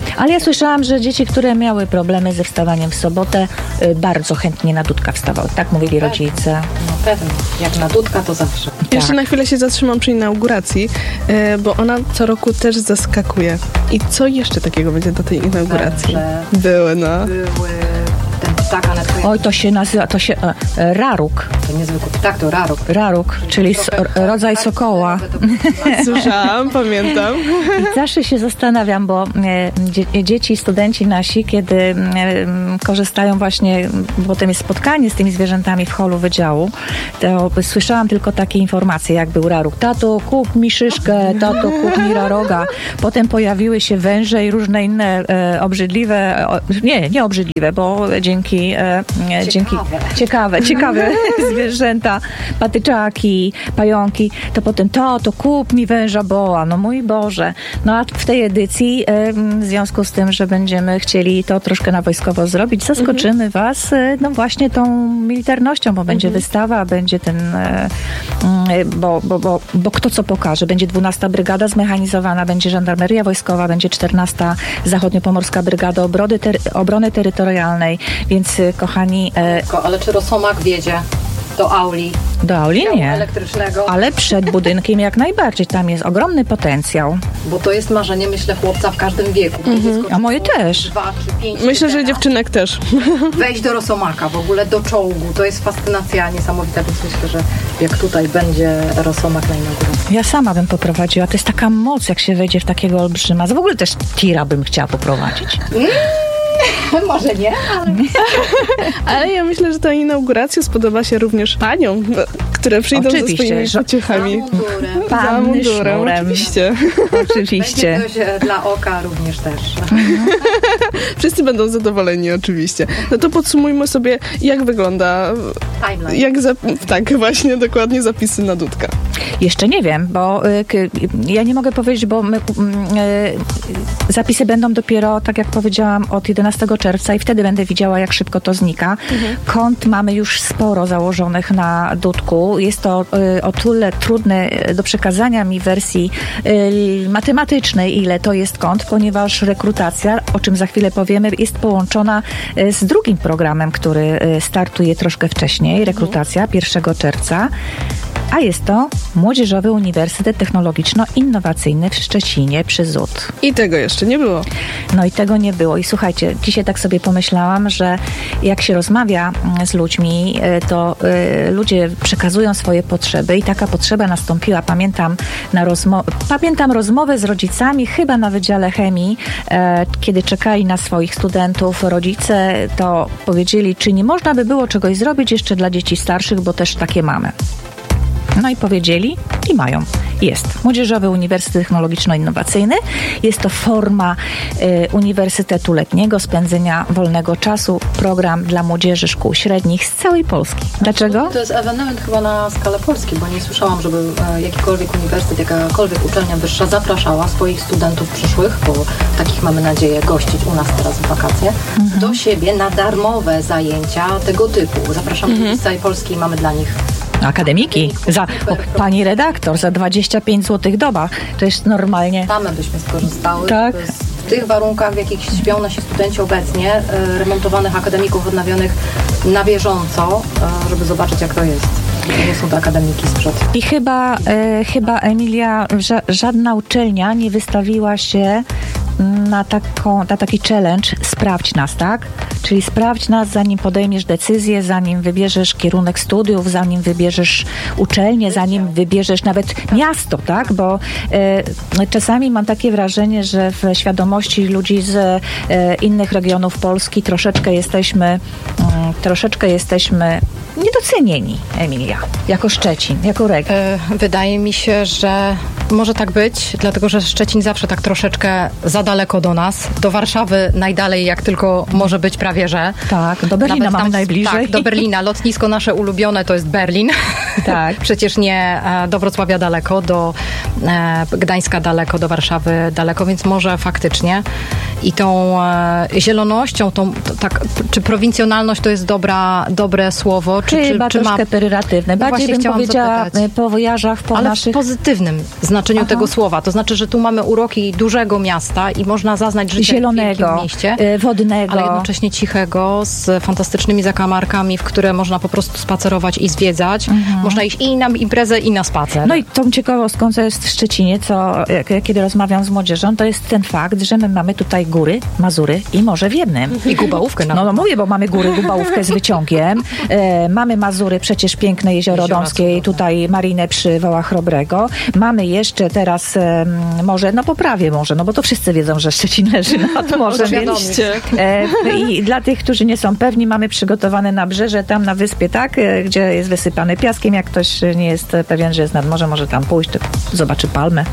Ale ja słyszałam, że dzieci, które miały problemy ze wstawaniem w sobotę, y, bardzo chętnie na dudka wstawały. Tak mówili rodzice. No pewnie. Jak na dudka, to zawsze. Tak. Jeszcze na chwilę się zatrzymam przy inauguracji, y, bo ona co roku też zaskakuje. I co jeszcze takiego będzie do tej inauguracji? Węże. Były, no. Były... Ten ptak, ale to Oj, to się nazywa, to się e, e, raruk. To niezwykły ptak, to raruk. Raruk, czyli so, rodzaj sokoła. Słyszałam, pamiętam. I zawsze się zastanawiam, bo e, dzie, dzieci, studenci nasi, kiedy e, korzystają właśnie, bo potem jest spotkanie z tymi zwierzętami w holu wydziału, to słyszałam tylko takie informacje, jak był raruk. Tato, kup mi szyszkę, tato, kup mi raroga. Potem pojawiły się węże i różne inne e, obrzydliwe, o, nie, nie obrzydliwe, bo dzięki, e, ciekawe. dzięki ciekawe, ciekawe zwierzęta, patyczaki, pająki, to potem to, to kup mi węża boa, no mój Boże. No a w tej edycji, e, w związku z tym, że będziemy chcieli to troszkę na wojskowo zrobić, zaskoczymy mhm. was, e, no właśnie tą militarnością, bo będzie mhm. wystawa, będzie ten, e, e, bo, bo, bo, bo kto co pokaże, będzie dwunasta Brygada Zmechanizowana, będzie Żandarmeria Wojskowa, będzie czternasta Zachodniopomorska Brygada Obrony, ter, Obrony Terytorialnej, więc kochani... E, Ale czy Rosomak wiedzie do auli? Do auli nie. Elektrycznego. Ale przed budynkiem jak najbardziej. Tam jest ogromny potencjał. Bo to jest marzenie, myślę, chłopca w każdym wieku. Mhm. A moje też. Dwa czy pięć. Myślę, że dziewczynek też. Wejść do Rosomaka, w ogóle do czołgu. To jest fascynacja niesamowita, więc myślę, że jak tutaj będzie Rosomak na inauguracji. Ja sama bym poprowadziła. To jest taka moc, jak się wejdzie w takiego olbrzyma. W ogóle też tira bym chciała poprowadzić. Mm. Może nie, ale... ale ja myślę, że ta inauguracja spodoba się również paniom, które przyjdą oczywiście, ze swoimi pociechami. Za mundurem. Za mundurem. Oczywiście. Oczywiście. Będzie ktoś dla oka również też. Wszyscy będą zadowoleni oczywiście. No to podsumujmy sobie, jak wygląda... Timeline. Jak zap- tak, właśnie, dokładnie zapisy na dudka. Jeszcze nie wiem, bo y, k, ja nie mogę powiedzieć, bo my, y, zapisy będą dopiero, tak jak powiedziałam, od jedenastego czerwca i wtedy będę widziała, jak szybko to znika. Mhm. Kont mamy już sporo założonych na dudku. Jest to y, o tyle trudne do przekazania mi wersji y, matematycznej, ile to jest kont, ponieważ rekrutacja, o czym za chwilę powiemy, jest połączona y, z drugim programem, który y, startuje troszkę wcześniej, rekrutacja pierwszego czerwca. A jest to Młodzieżowy Uniwersytet Technologiczno-Innowacyjny w Szczecinie przy Z U T. I tego jeszcze nie było. No i tego nie było. I słuchajcie, dzisiaj tak sobie pomyślałam, że jak się rozmawia z ludźmi, to y, ludzie przekazują swoje potrzeby i taka potrzeba nastąpiła. Pamiętam, na rozmo- pamiętam rozmowę z rodzicami, chyba na Wydziale Chemii, e, kiedy czekali na swoich studentów rodzice, to powiedzieli, czy nie można by było czegoś zrobić jeszcze dla dzieci starszych, bo też takie mamy. No i powiedzieli i mają. Jest Młodzieżowy Uniwersytet Technologiczno-Innowacyjny. Jest to forma y, uniwersytetu letniego, spędzenia wolnego czasu, program dla młodzieży szkół średnich z całej Polski. Dlaczego? To jest ewenement chyba na skalę Polski, bo nie słyszałam, żeby e, jakikolwiek uniwersytet, jakakolwiek uczelnia wyższa zapraszała swoich studentów przyszłych, bo takich mamy nadzieję gościć u nas teraz w wakacje, mhm. do siebie na darmowe zajęcia tego typu. Zapraszamy mhm. z całej Polski i mamy dla nich akademiki. Za, o, pani redaktor, za dwadzieścia pięć złotych doba. To jest normalnie... Same byśmy skorzystały. Tak. W tych warunkach, w jakich śpią nasi studenci obecnie, e, remontowanych akademików odnawionych na bieżąco, e, żeby zobaczyć, jak to jest. To nie są to akademiki sprzed. I chyba, e, chyba Emilia, ża- żadna uczelnia nie wystawiła się na, taką, na taki challenge sprawdź nas, tak? Czyli sprawdź nas, zanim podejmiesz decyzję, zanim wybierzesz kierunek studiów, zanim wybierzesz uczelnię, zanim wybierzesz nawet miasto, tak? Bo e, czasami mam takie wrażenie, że w świadomości ludzi z e, innych regionów Polski troszeczkę jesteśmy mm, troszeczkę jesteśmy niedocenieni, Emilia, jako Szczecin, jako region. Wydaje mi się, że może tak być, dlatego że Szczecin zawsze tak troszeczkę za daleko do nas. Do Warszawy najdalej, jak tylko może być, prawie że. Tak, do Berlina mamy tam, najbliżej. Tak, do Berlina. Lotnisko nasze ulubione to jest Berlin. Tak. Przecież nie do Wrocławia daleko, do Gdańska daleko, do Warszawy daleko, więc może faktycznie i tą zielonością, tą, tak, czy prowincjonalność to jest dobra, dobre słowo? Czy, Chyba czy, czy troszkę ma... pejoratywne. Bardziej no bym powiedziała zapytać. po wojażach, po Ale naszych... w pozytywnym znaczeniu Aha. tego słowa. To znaczy, że tu mamy uroki dużego miasta i można zaznać życie zielonego, w wielkim mieście, wodnego, ale jednocześnie cichego, z fantastycznymi zakamarkami, w które można po prostu spacerować i zwiedzać. Mhm. Można iść i na imprezę, i na spacer. No i tą ciekawostką, co jest w Szczecinie, co kiedy rozmawiam z młodzieżą, to jest ten fakt, że my mamy tutaj góry, Mazury i morze w jednym. I Gubałówkę nawet. No, no mówię, bo mamy góry, Gubałówkę z wyciągiem. E, mamy Mazury, przecież piękne Jezioro Jeziora Domskie, cudowne. tutaj marinę przy Wałach Chrobrego. Mamy jeszcze teraz e, morze, no poprawię może, no bo to wszyscy wiedzą, że Szczecin leży nad morzem. Więc, e, I dla tych, którzy nie są pewni, mamy przygotowane nabrzeże tam na wyspie, tak, e, gdzie jest wysypane piaskiem. Jak ktoś nie jest pewien, że jest nad morzem, może tam pójść, to zobaczy palmę.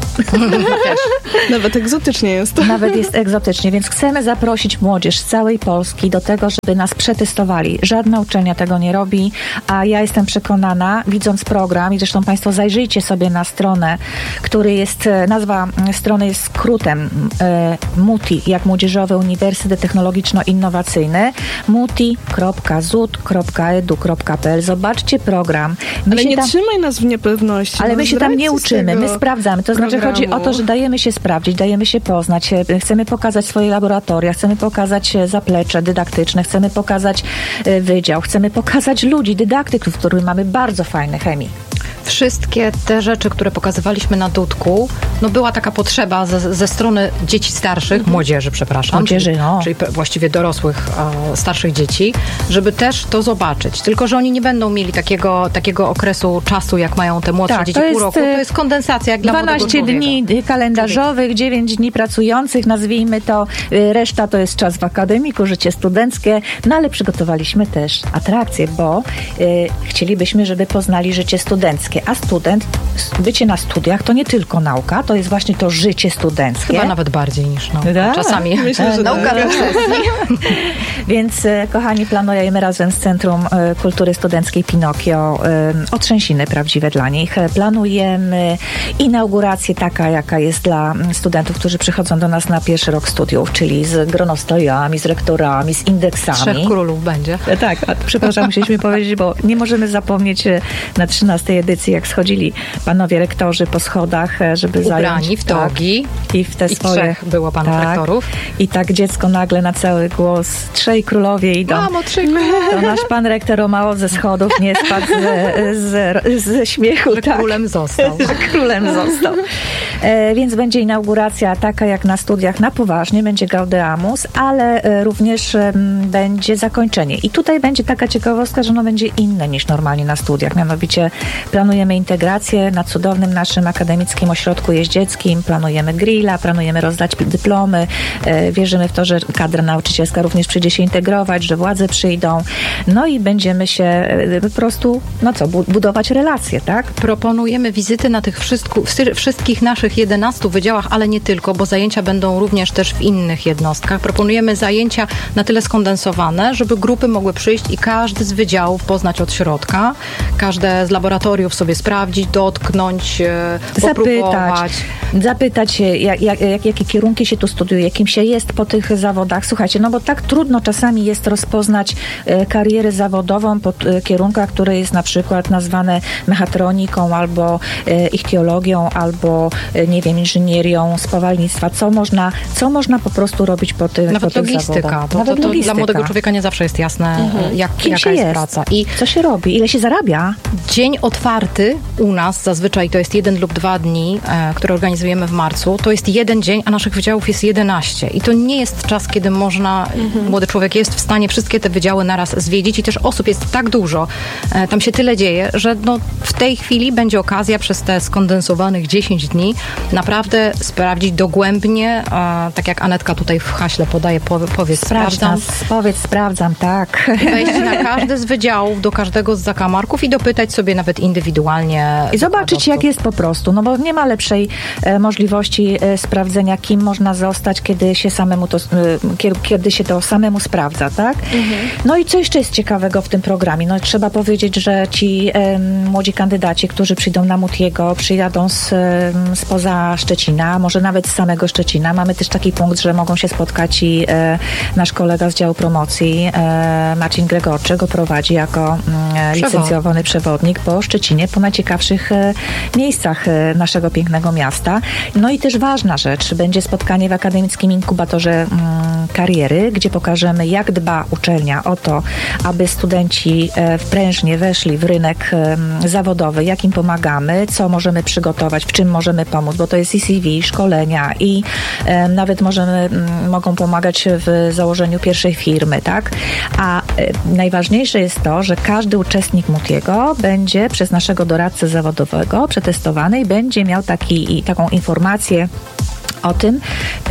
Nawet egzotycznie jest. Nawet jest egzotycznie, więc chcemy zaprosić młodzież z całej Polski do tego, żeby nas przetestowali. Żadna uczelnia tego nie robi, a ja jestem przekonana, widząc program, i zresztą Państwo zajrzyjcie sobie na stronę, który jest, nazwa strony jest skrótem e, MUTI, jak Młodzieżowy Uniwersytet Technologiczno-Innowacyjny, muti kropka zut kropka edu kropka pe el. Zobaczcie program. My ale nie tam, trzymaj nas w niepewności. ale no my się tam nie uczymy, my sprawdzamy. To znaczy programu. chodzi o to, że dajemy się sprawdzić, dajemy się poznać, chcemy pokazać swoje laboratoria, chcemy pokazać zaplecze dydaktyczne, chcemy pokazać wydział, chcemy pokazać ludzi, dydaktyków, których mamy bardzo fajne chemii. Wszystkie te rzeczy, które pokazywaliśmy na Dudku, no była taka potrzeba ze, ze strony dzieci starszych, mhm. młodzieży, przepraszam. Młodzieży, czyli, no. czyli właściwie dorosłych, e, starszych dzieci, żeby też to zobaczyć. Tylko że oni nie będą mieli takiego, takiego okresu czasu, jak mają te młodsze tak, dzieci, to pół jest, roku. To jest kondensacja, jak dla dwanaście dni kalendarzowych, dziewięć dni pracujących, nazwijmy to. Reszta to jest czas w akademiku, życie studenckie, no ale przygotowaliśmy też atrakcje, bo y, chcielibyśmy, żeby poznali życie studenckie. A student, bycie na studiach to nie tylko nauka, to jest właśnie to życie studenckie. Chyba nawet bardziej niż nauka. Da? Czasami Myślę, że nauka tak. Więc kochani, planujemy razem z Centrum Kultury Studenckiej Pinokio otrzęsiny prawdziwe dla nich. Planujemy inaugurację taka, jaka jest dla studentów, którzy przychodzą do nas na pierwszy rok studiów, czyli z gronostojami, z rektorami, z indeksami. Trzech królów będzie. Tak, a, przepraszam, musieliśmy powiedzieć, bo nie możemy zapomnieć na trzynastej edycji, jak schodzili panowie rektorzy po schodach, żeby ubrani zająć... w togi. Tak, I w te I swoje... trzech było panów tak, rektorów. I tak dziecko nagle na cały głos, trzej królowie idą. Mamo, trzej królowie. To nasz pan rektor o mało ze schodów nie spadł ze, ze, ze śmiechu. Że tak. królem został. Że królem został. E, więc będzie inauguracja taka jak na studiach na poważnie, będzie Gaudeamus, ale e, również e, będzie zakończenie. I tutaj będzie taka ciekawostka, że ono będzie inne niż normalnie na studiach. Mianowicie planujemy integrację na cudownym naszym akademickim ośrodku jeździeckim, planujemy grilla, planujemy rozdać dyplomy, e, wierzymy w to, że kadra nauczycielska również przyjdzie się integrować, że władze przyjdą, no i będziemy się e, po prostu, no co, bu- budować relacje, tak? Proponujemy wizyty na tych wszystku, wszystkich naszych jedenastu wydziałach, ale nie tylko, bo zajęcia będą również też w innych jednostkach. Proponujemy zajęcia na tyle skondensowane, żeby grupy mogły przyjść i każdy z wydziałów poznać od środka, każde z laboratoriów sobie sprawdzić, dotknąć, popróbować. Zapytać, zapytać się, jak, jak, jak, jakie kierunki się tu studiuje, jakim się jest po tych zawodach. Słuchajcie, no bo tak trudno czasami jest rozpoznać e, karierę zawodową po e, kierunkach, które jest na przykład nazwane mechatroniką albo e, ichtiologią, albo e, nie wiem, inżynierią spawalnictwa. Co można, co można po prostu robić po, ty, Nawet po tych logistyka, zawodach? bo Nawet to, to logistyka. dla młodego człowieka nie zawsze jest jasne, mhm. jak, Kim jaka się jest, jest praca. I co się robi? Ile się zarabia? dzień otwarty u nas, zazwyczaj to jest jeden lub dwa dni, e, które organizujemy w marcu, to jest jeden dzień, a naszych wydziałów jest jedenaście. I to nie jest czas, kiedy można, mhm. młody człowiek jest w stanie wszystkie te wydziały naraz zwiedzić i też osób jest tak dużo, e, tam się tyle dzieje, że no, w tej chwili będzie okazja przez te skondensowanych dziesięć dni naprawdę sprawdzić dogłębnie, e, tak jak Anetka tutaj w haśle podaje, powie, powiedz, Sprawdź sprawdzam. nas, powiedz, sprawdzam, tak. Wejść na każdy z wydziałów, do każdego z zakamarków i dopytać sobie nawet indywidualnie. I zobaczyć, jak jest po prostu, no bo nie ma lepszej e, możliwości e, sprawdzenia, kim można zostać, kiedy się samemu to, e, kiedy się to samemu sprawdza, tak? Mhm. No i co jeszcze jest ciekawego w tym programie? No trzeba powiedzieć, że ci um, młodzi kandydaci, którzy przyjdą na Mutiego, przyjadą z, um, spoza Szczecina, może nawet z samego Szczecina. Mamy też taki punkt, że mogą się spotkać i e, nasz kolega z działu promocji, e, Marcin Gregorczyk, go prowadzi jako e, licencjowany przewodnik po Szczecinie, po najciekawszych e, miejscach e, naszego pięknego miasta. No i też ważna rzecz, będzie spotkanie w Akademickim Inkubatorze mm, Kariery, gdzie pokażemy, jak dba uczelnia o to, aby studenci e, prężnie weszli w rynek e, zawodowy, jak im pomagamy, co możemy przygotować, w czym możemy pomóc, bo to jest i C V, szkolenia i e, nawet możemy, m, mogą pomagać w założeniu pierwszej firmy, tak? A e, najważniejsze jest to, że każdy uczestnik Mutiego będzie przez naszego doradcę zawodowego przetestowany i będzie miał taki, taką informację o tym,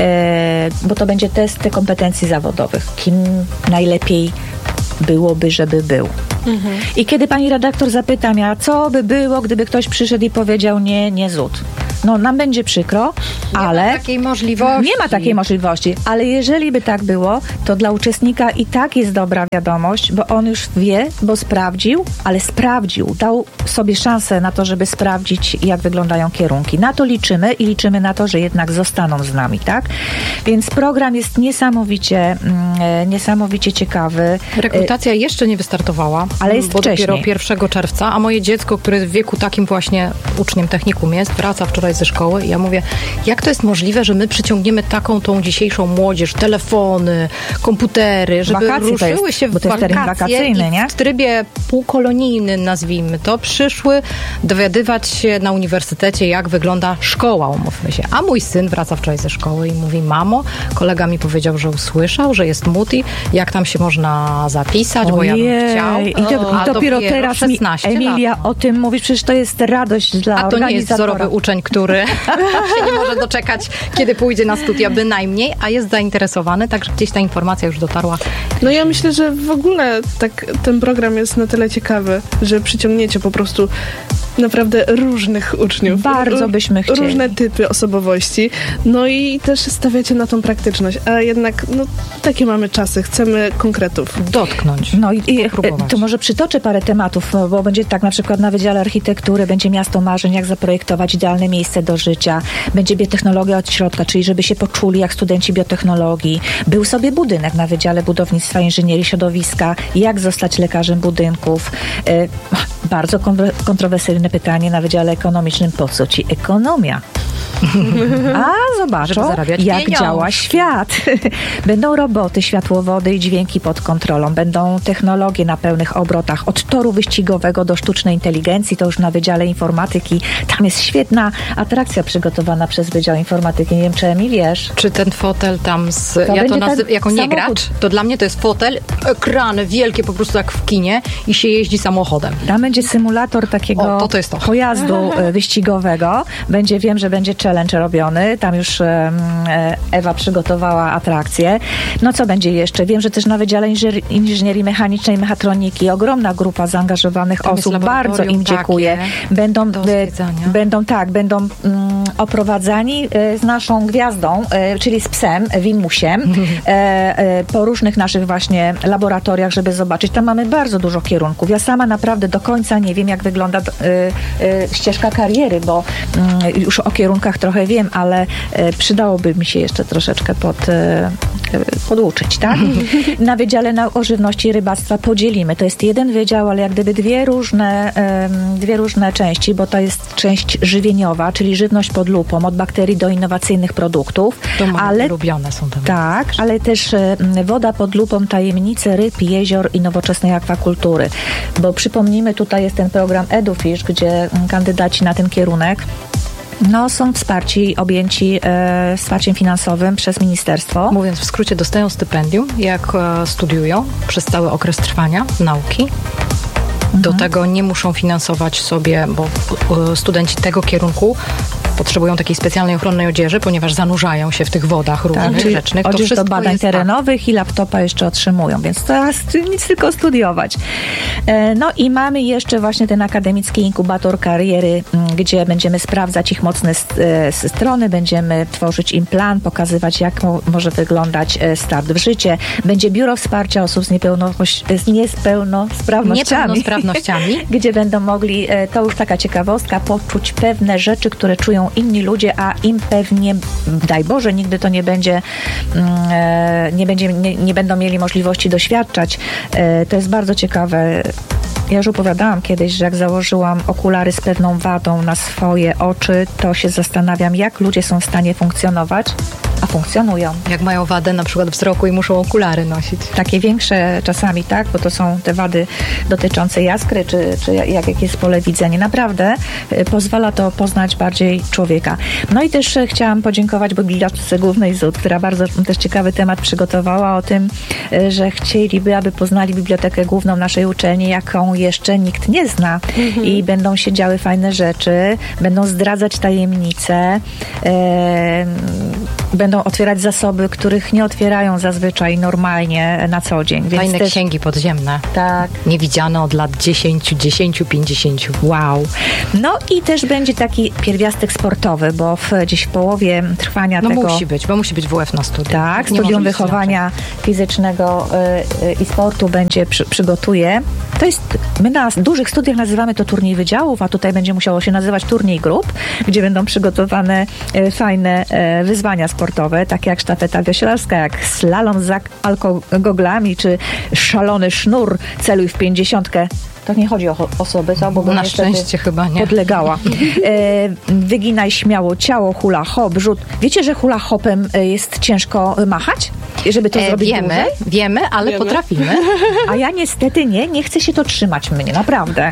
e, bo to będzie test kompetencji zawodowych. Kim najlepiej byłoby, żeby był. Mhm. I kiedy pani redaktor zapyta mnie, co by było, gdyby ktoś przyszedł i powiedział nie, nie zód. No, nam będzie przykro, nie ale... Nie ma takiej możliwości. Nie ma takiej możliwości, ale jeżeli by tak było, to dla uczestnika i tak jest dobra wiadomość, bo on już wie, bo sprawdził, ale sprawdził, dał sobie szansę na to, żeby sprawdzić, jak wyglądają kierunki. Na to liczymy i liczymy na to, że jednak zostaną z nami, tak? Więc program jest niesamowicie, mm, niesamowicie ciekawy. Rekrutacja jeszcze nie wystartowała, ale jest bo wcześniej. Dopiero pierwszego czerwca, a moje dziecko, które w wieku takim właśnie uczniem technikum jest, wraca wczoraj ze szkoły i ja mówię, jak to jest możliwe, że my przyciągniemy taką tą dzisiejszą młodzież, telefony, komputery, żeby Wakacje ruszyły jest, się w bo to jest wakacje wakacyjny, nie? w trybie półkolonijnym, nazwijmy to, przyszły dowiadywać się na uniwersytecie, jak wygląda szkoła, umówmy się. A mój syn wraca wczoraj ze szkoły i mówi, mamo, kolega mi powiedział, że usłyszał, że jest Muti, jak tam się można zapisać, Ojej. bo ja bym chciał. I, to, o, i dopiero, dopiero teraz mi, Emilia, lat. o tym mówisz, przecież to jest radość dla A to organizatora. nie jest wzorowy uczeń, który się nie może doczekać, kiedy pójdzie na studia, bynajmniej, a jest zainteresowany, także gdzieś ta informacja już dotarła. No ja myślę, że w ogóle tak ten program jest na tyle ciekawy, że przyciągniecie po prostu naprawdę różnych uczniów. Bardzo byśmy chcieli. Różne typy osobowości. No i też stawiacie na tą praktyczność. A jednak, no, takie mamy czasy. Chcemy konkretów. Dotknąć. No i, i to może przytoczę parę tematów, bo będzie tak na przykład na Wydziale Architektury będzie miasto marzeń, jak zaprojektować idealne miejsce do życia. Będzie biotechnologia od środka, czyli żeby się poczuli jak studenci biotechnologii. Był sobie budynek na Wydziale Budownictwa i Inżynierii Środowiska. Jak zostać lekarzem budynków. E, bardzo kontrowersyjne pytanie na Wydziale Ekonomicznym. Po co ci ekonomia? A zobaczą, jak pieniądz. Działa świat. Będą roboty, światłowody i dźwięki pod kontrolą. Będą technologie na pełnych obrotach. Od toru wyścigowego do sztucznej inteligencji, to już na Wydziale Informatyki. Tam jest świetna atrakcja przygotowana przez Wydział Informatyki. Nie wiem, czy Emi wiesz. Czy ten fotel tam z... To ja to nazywam, jako nie gracz, to dla mnie to jest fotel, ekrany wielkie po prostu jak w kinie i się jeździ samochodem. Tam będzie symulator takiego o, to to jest to. pojazdu wyścigowego. Będzie, wiem, że będzie challenge robiony. Tam już um, Ewa przygotowała atrakcję. No co będzie jeszcze? Wiem, że też na Wydziale Inżynierii, Inżynierii Mechanicznej i Mechatroniki ogromna grupa zaangażowanych tam osób. Bardzo im dziękuję. Będą, e, będą tak, będą um, oprowadzani e, z naszą gwiazdą, e, czyli z psem, Wimusiem, e, e, po różnych naszych właśnie laboratoriach, żeby zobaczyć. Tam mamy bardzo dużo kierunków. Ja sama naprawdę do końca nie wiem, jak wygląda e, e, ścieżka kariery, bo e, już o kierunkach trochę wiem, ale e, przydałoby mi się jeszcze troszeczkę pod, e, poduczyć, tak? Na Wydziale Nauk o Żywności i Rybactwa podzielimy. To jest jeden wydział, ale jak gdyby dwie różne, e, dwie różne części, bo to jest część żywieniowa, czyli żywność pod lupą, od bakterii do innowacyjnych produktów. To moje ale, ulubione są te tak, ale też e, woda pod lupą, tajemnice ryb, jezior i nowoczesnej akwakultury. Bo przypomnijmy, tutaj jest ten program EduFish, gdzie kandydaci na ten kierunek no, są wsparci, objęci e, wsparciem finansowym przez ministerstwo. Mówiąc w skrócie, dostają stypendium, jak e, studiują przez cały okres trwania nauki. Do mhm. tego nie muszą finansować sobie, bo e, studenci tego kierunku potrzebują takiej specjalnej ochronnej odzieży, ponieważ zanurzają się w tych wodach różnych tak, rzecznych. To wszystko do badań jest terenowych i laptopa jeszcze otrzymują, więc teraz nic tylko studiować. No i mamy jeszcze właśnie ten akademicki inkubator kariery, gdzie będziemy sprawdzać ich mocne strony, będziemy tworzyć im plan, pokazywać, jak mo- może wyglądać start w życie. Będzie biuro wsparcia osób z, niepełnosprawnościami, z niepełnosprawnościami, niepełnosprawnościami. gdzie będą mogli, to już taka ciekawostka, poczuć pewne rzeczy, które czują inni ludzie, a im pewnie, daj Boże, nigdy to nie będzie, nie, będzie, nie, nie będą mieli możliwości doświadczać. To jest bardzo ciekawe. Ja już opowiadałam kiedyś, że jak założyłam okulary z pewną wadą na swoje oczy, to się zastanawiam, jak ludzie są w stanie funkcjonować, a funkcjonują. Jak mają wadę na przykład wzroku i muszą okulary nosić. Takie większe czasami, tak, bo to są te wady dotyczące jaskry, czy, czy jak, jakie jest pole widzenia. Naprawdę y, pozwala to poznać bardziej człowieka. No i też y, chciałam podziękować Bibliotece Głównej Z U T, która bardzo też ciekawy temat przygotowała o tym, y, że chcieliby, aby poznali Bibliotekę Główną naszej uczelni, jaką jeszcze nikt nie zna. Mhm. I będą się działy fajne rzeczy, będą zdradzać tajemnice, y, będą otwierać zasoby, których nie otwierają zazwyczaj normalnie na co dzień. Więc fajne też księgi podziemne. Tak. Niewidziane od lat dziesięć, dziesięć, pięćdziesiąt. Wow. No i też będzie taki pierwiastek sportowy, bo w, gdzieś w połowie trwania no tego... No musi być, bo musi być W F na studium. Tak, nie studium wychowania fizycznego y, y, i sportu będzie, przy, przygotuje. To jest, my na dużych studiach nazywamy to turniej wydziałów, a tutaj będzie musiało się nazywać turniej grup, gdzie będą przygotowane y, fajne y, wyzwania sportowe, takie jak sztafeta wioślarska, jak slalom z alkogoglami, czy szalony sznur celuj w pięćdziesiątkę. To nie chodzi o osoby, co? Bo na szczęście chyba nie. Podlegała. E, wyginaj śmiało ciało, hula hop, rzut. Wiecie, że hula hopem jest ciężko machać? Żeby to e, zrobić Wiemy, dłużej? wiemy, ale wiemy. Potrafimy. A ja niestety nie, nie chcę się to trzymać mnie, naprawdę.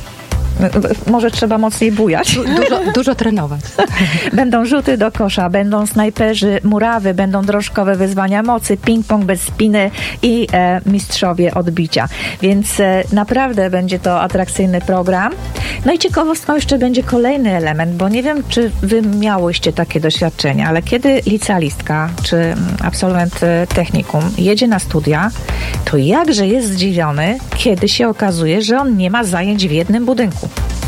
Może trzeba mocniej bujać. Dużo, dużo trenować. Będą rzuty do kosza, będą snajperzy, murawy, będą drożkowe wyzwania mocy, ping-pong bez spiny i e, mistrzowie odbicia. Więc e, naprawdę będzie to atrakcyjny program. No i ciekawostką jeszcze będzie kolejny element, bo nie wiem, czy wy miałyście takie doświadczenia, ale kiedy licealistka czy absolwent technikum jedzie na studia, to jakże jest zdziwiony, kiedy się okazuje, że on nie ma zajęć w jednym budynku.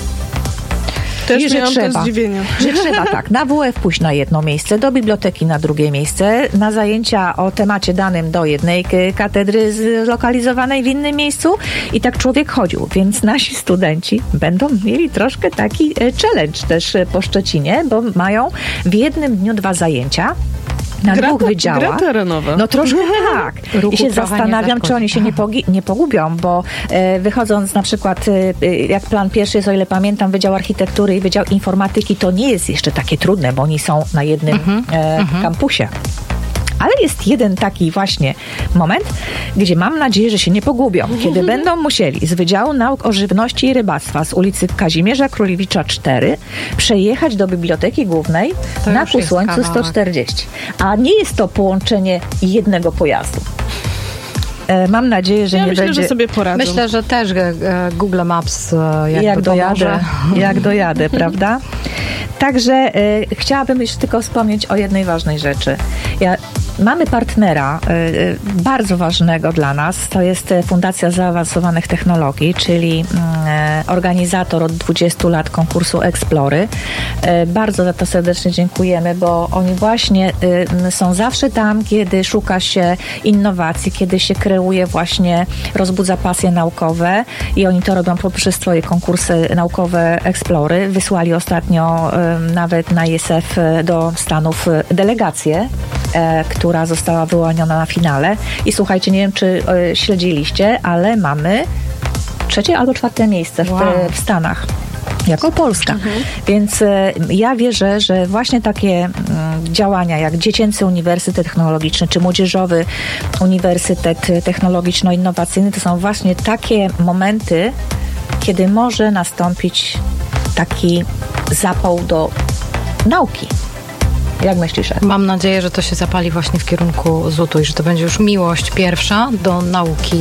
Też I że miałam trzeba, to zdziwienie. że trzeba tak, na W F pójść na jedno miejsce, do biblioteki na drugie miejsce, na zajęcia o temacie danym do jednej katedry zlokalizowanej w innym miejscu i tak człowiek chodził. Więc nasi studenci będą mieli troszkę taki challenge też po Szczecinie, bo mają w jednym dniu dwa zajęcia. Na gra, dwóch wydziałach. Gra terenowa. No troszkę tak. I się zastanawiam, czy oni się nie, pogi- nie pogubią, bo e, wychodząc na przykład, e, jak plan pierwszy jest, o ile pamiętam, Wydział Architektury i Wydział Informatyki, to nie jest jeszcze takie trudne, bo oni są na jednym mm-hmm. e, mm-hmm. kampusie. Ale jest jeden taki właśnie moment, gdzie mam nadzieję, że się nie pogubią, kiedy będą musieli z Wydziału Nauk o Żywności i Rybactwa z ulicy Kazimierza Królewicza cztery przejechać do Biblioteki Głównej to na Półsłońcu sto czterdzieści. A nie jest to połączenie jednego pojazdu. E, mam nadzieję, że ja nie myślę, będzie... że sobie poradzą. Myślę, że też e, Google Maps e, jakby jak dojadę, pomoże. Jak dojadę, prawda? Także e, chciałabym jeszcze tylko wspomnieć o jednej ważnej rzeczy. Ja, mamy partnera e, bardzo ważnego dla nas, to jest Fundacja Zaawansowanych Technologii, czyli e, organizator od dwudziestu lat konkursu Explory. E, bardzo za to serdecznie dziękujemy, bo oni właśnie e, są zawsze tam, kiedy szuka się innowacji, kiedy się kreuje właśnie, rozbudza pasje naukowe i oni to robią poprzez swoje konkursy naukowe Explory. Wysłali ostatnio e, nawet na I S F do Stanów delegację, e, która została wyłoniona na finale. I słuchajcie, nie wiem, czy e, śledziliście, ale mamy trzecie albo czwarte miejsce w, wow. w Stanach. Jako Polska. Mhm. Więc e, ja wierzę, że właśnie takie m, działania jak Dziecięcy Uniwersytet Technologiczny czy Młodzieżowy Uniwersytet Technologiczno-Innowacyjny to są właśnie takie momenty, kiedy może nastąpić taki zapał do nauki. Jak myślisz? Mam nadzieję, że to się zapali właśnie w kierunku Z U T-u i że to będzie już miłość pierwsza do nauki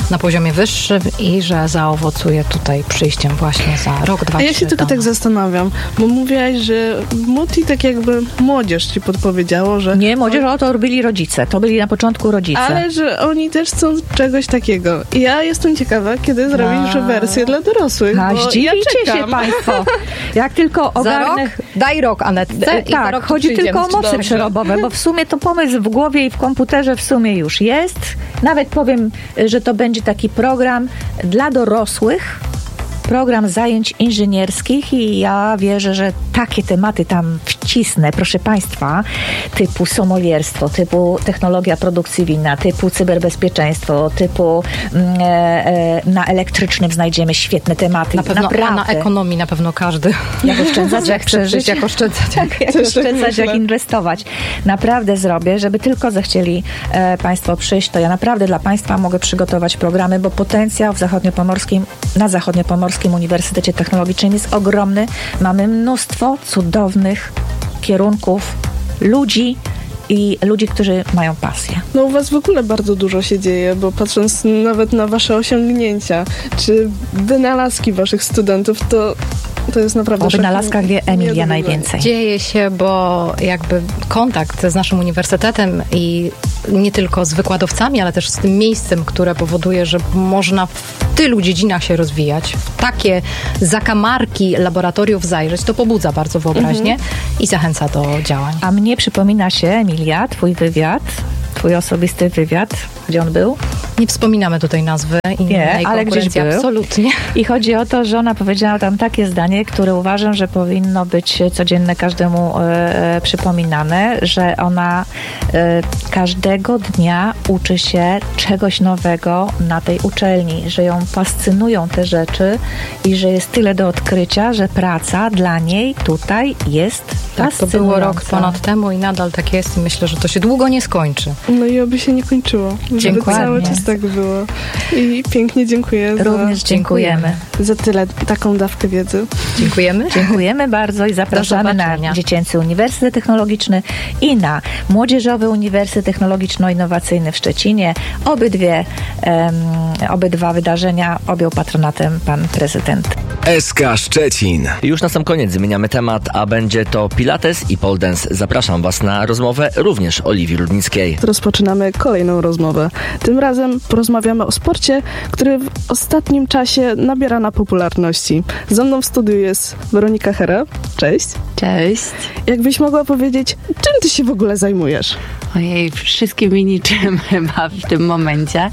na poziomie wyższym i że zaowocuje tutaj przyjściem właśnie za rok, dwa, A ja się tylko tam. tak zastanawiam, bo mówiłaś, że Muti tak jakby młodzież ci podpowiedziało, że... Nie, młodzież, o, to robili rodzice. To byli na początku rodzice. Ale że oni też chcą czegoś takiego. I ja jestem ciekawa, kiedy zrobisz A. wersję dla dorosłych, A, bo zdziwicie ja się czekam. państwo. Jak tylko Za rok? ogarnę... Daj rok, Anetce. E, i za tak, rok chodzi przyjdziemy. tylko o moce Dobrze. przerobowe, bo w sumie to pomysł w głowie i w komputerze w sumie już jest. Nawet powiem, że to będzie taki program dla dorosłych, program zajęć inżynierskich i ja wierzę, że takie tematy tam wcisnę, proszę Państwa, typu sommeliérstwo, typu technologia produkcji wina, typu cyberbezpieczeństwo, typu mm, e, na elektrycznym znajdziemy świetne tematy. Na pewno, a na ekonomii na pewno każdy. Jak oszczędzać, jak przeżyć, jak oszczędzać. jak, jak Też tak oszczędzać, jak myślę. inwestować. Naprawdę zrobię, żeby tylko zechcieli e, Państwo przyjść, to ja naprawdę dla Państwa mogę przygotować programy, bo potencjał w zachodniopomorskim, na zachodniopomorskim Uniwersytecie Technologicznym jest ogromny. Mamy mnóstwo cudownych kierunków, ludzi i ludzi, którzy mają pasję. No u was w ogóle bardzo dużo się dzieje, bo patrząc nawet na wasze osiągnięcia, czy wynalazki waszych studentów, to to jest naprawdę... O wynalazkach wie Emilia szokujące. najwięcej. Dzieje się, bo jakby kontakt z naszym uniwersytetem i nie tylko z wykładowcami, ale też z tym miejscem, które powoduje, że można w tylu dziedzinach się rozwijać, w takie zakamarki laboratoriów zajrzeć, to pobudza bardzo wyobraźnię Mhm. i zachęca do działań. A mnie przypomina się, Emilia, twój wywiad, twój osobisty wywiad, gdzie on był? Nie wspominamy tutaj nazwy i Nie, ale gdzieś był. Absolutnie. I chodzi o to, że ona powiedziała tam takie zdanie, które uważam, że powinno być codziennie każdemu e, e, przypominane, że ona e, każdego dnia uczy się czegoś nowego na tej uczelni, że ją fascynują te rzeczy i że jest tyle do odkrycia, że praca dla niej tutaj jest Tak, to fascynująca. było rok ponad temu i nadal tak jest i myślę, że to się długo nie skończy. No i oby się nie kończyło. Żeby Dziękuję. cały czas tak było. I pięknie dziękuję Również za, dziękujemy. za tyle, taką dawkę wiedzy. Dziękujemy. Dziękujemy bardzo i zapraszamy na zobaczenia. Dziecięcy Uniwersytet Technologiczny i na Młodzieżowy Uniwersytet Technologiczno-Innowacyjny w Szczecinie. Obydwie, um, obydwa wydarzenia objął patronatem pan prezydent. S K Szczecin. Już na sam koniec zmieniamy temat, a będzie to Pilates i pole dance. Zapraszam Was na rozmowę również Oliwii Rudnickiej. Rozpoczynamy kolejną rozmowę. Tym razem porozmawiamy o sporcie, który w ostatnim czasie nabiera na popularności. Ze mną w studiu jest Weronika Hera. Cześć. Cześć. Jakbyś mogła powiedzieć, czym ty się w ogóle zajmujesz? Ojej, wszystkim i niczym chyba w tym momencie.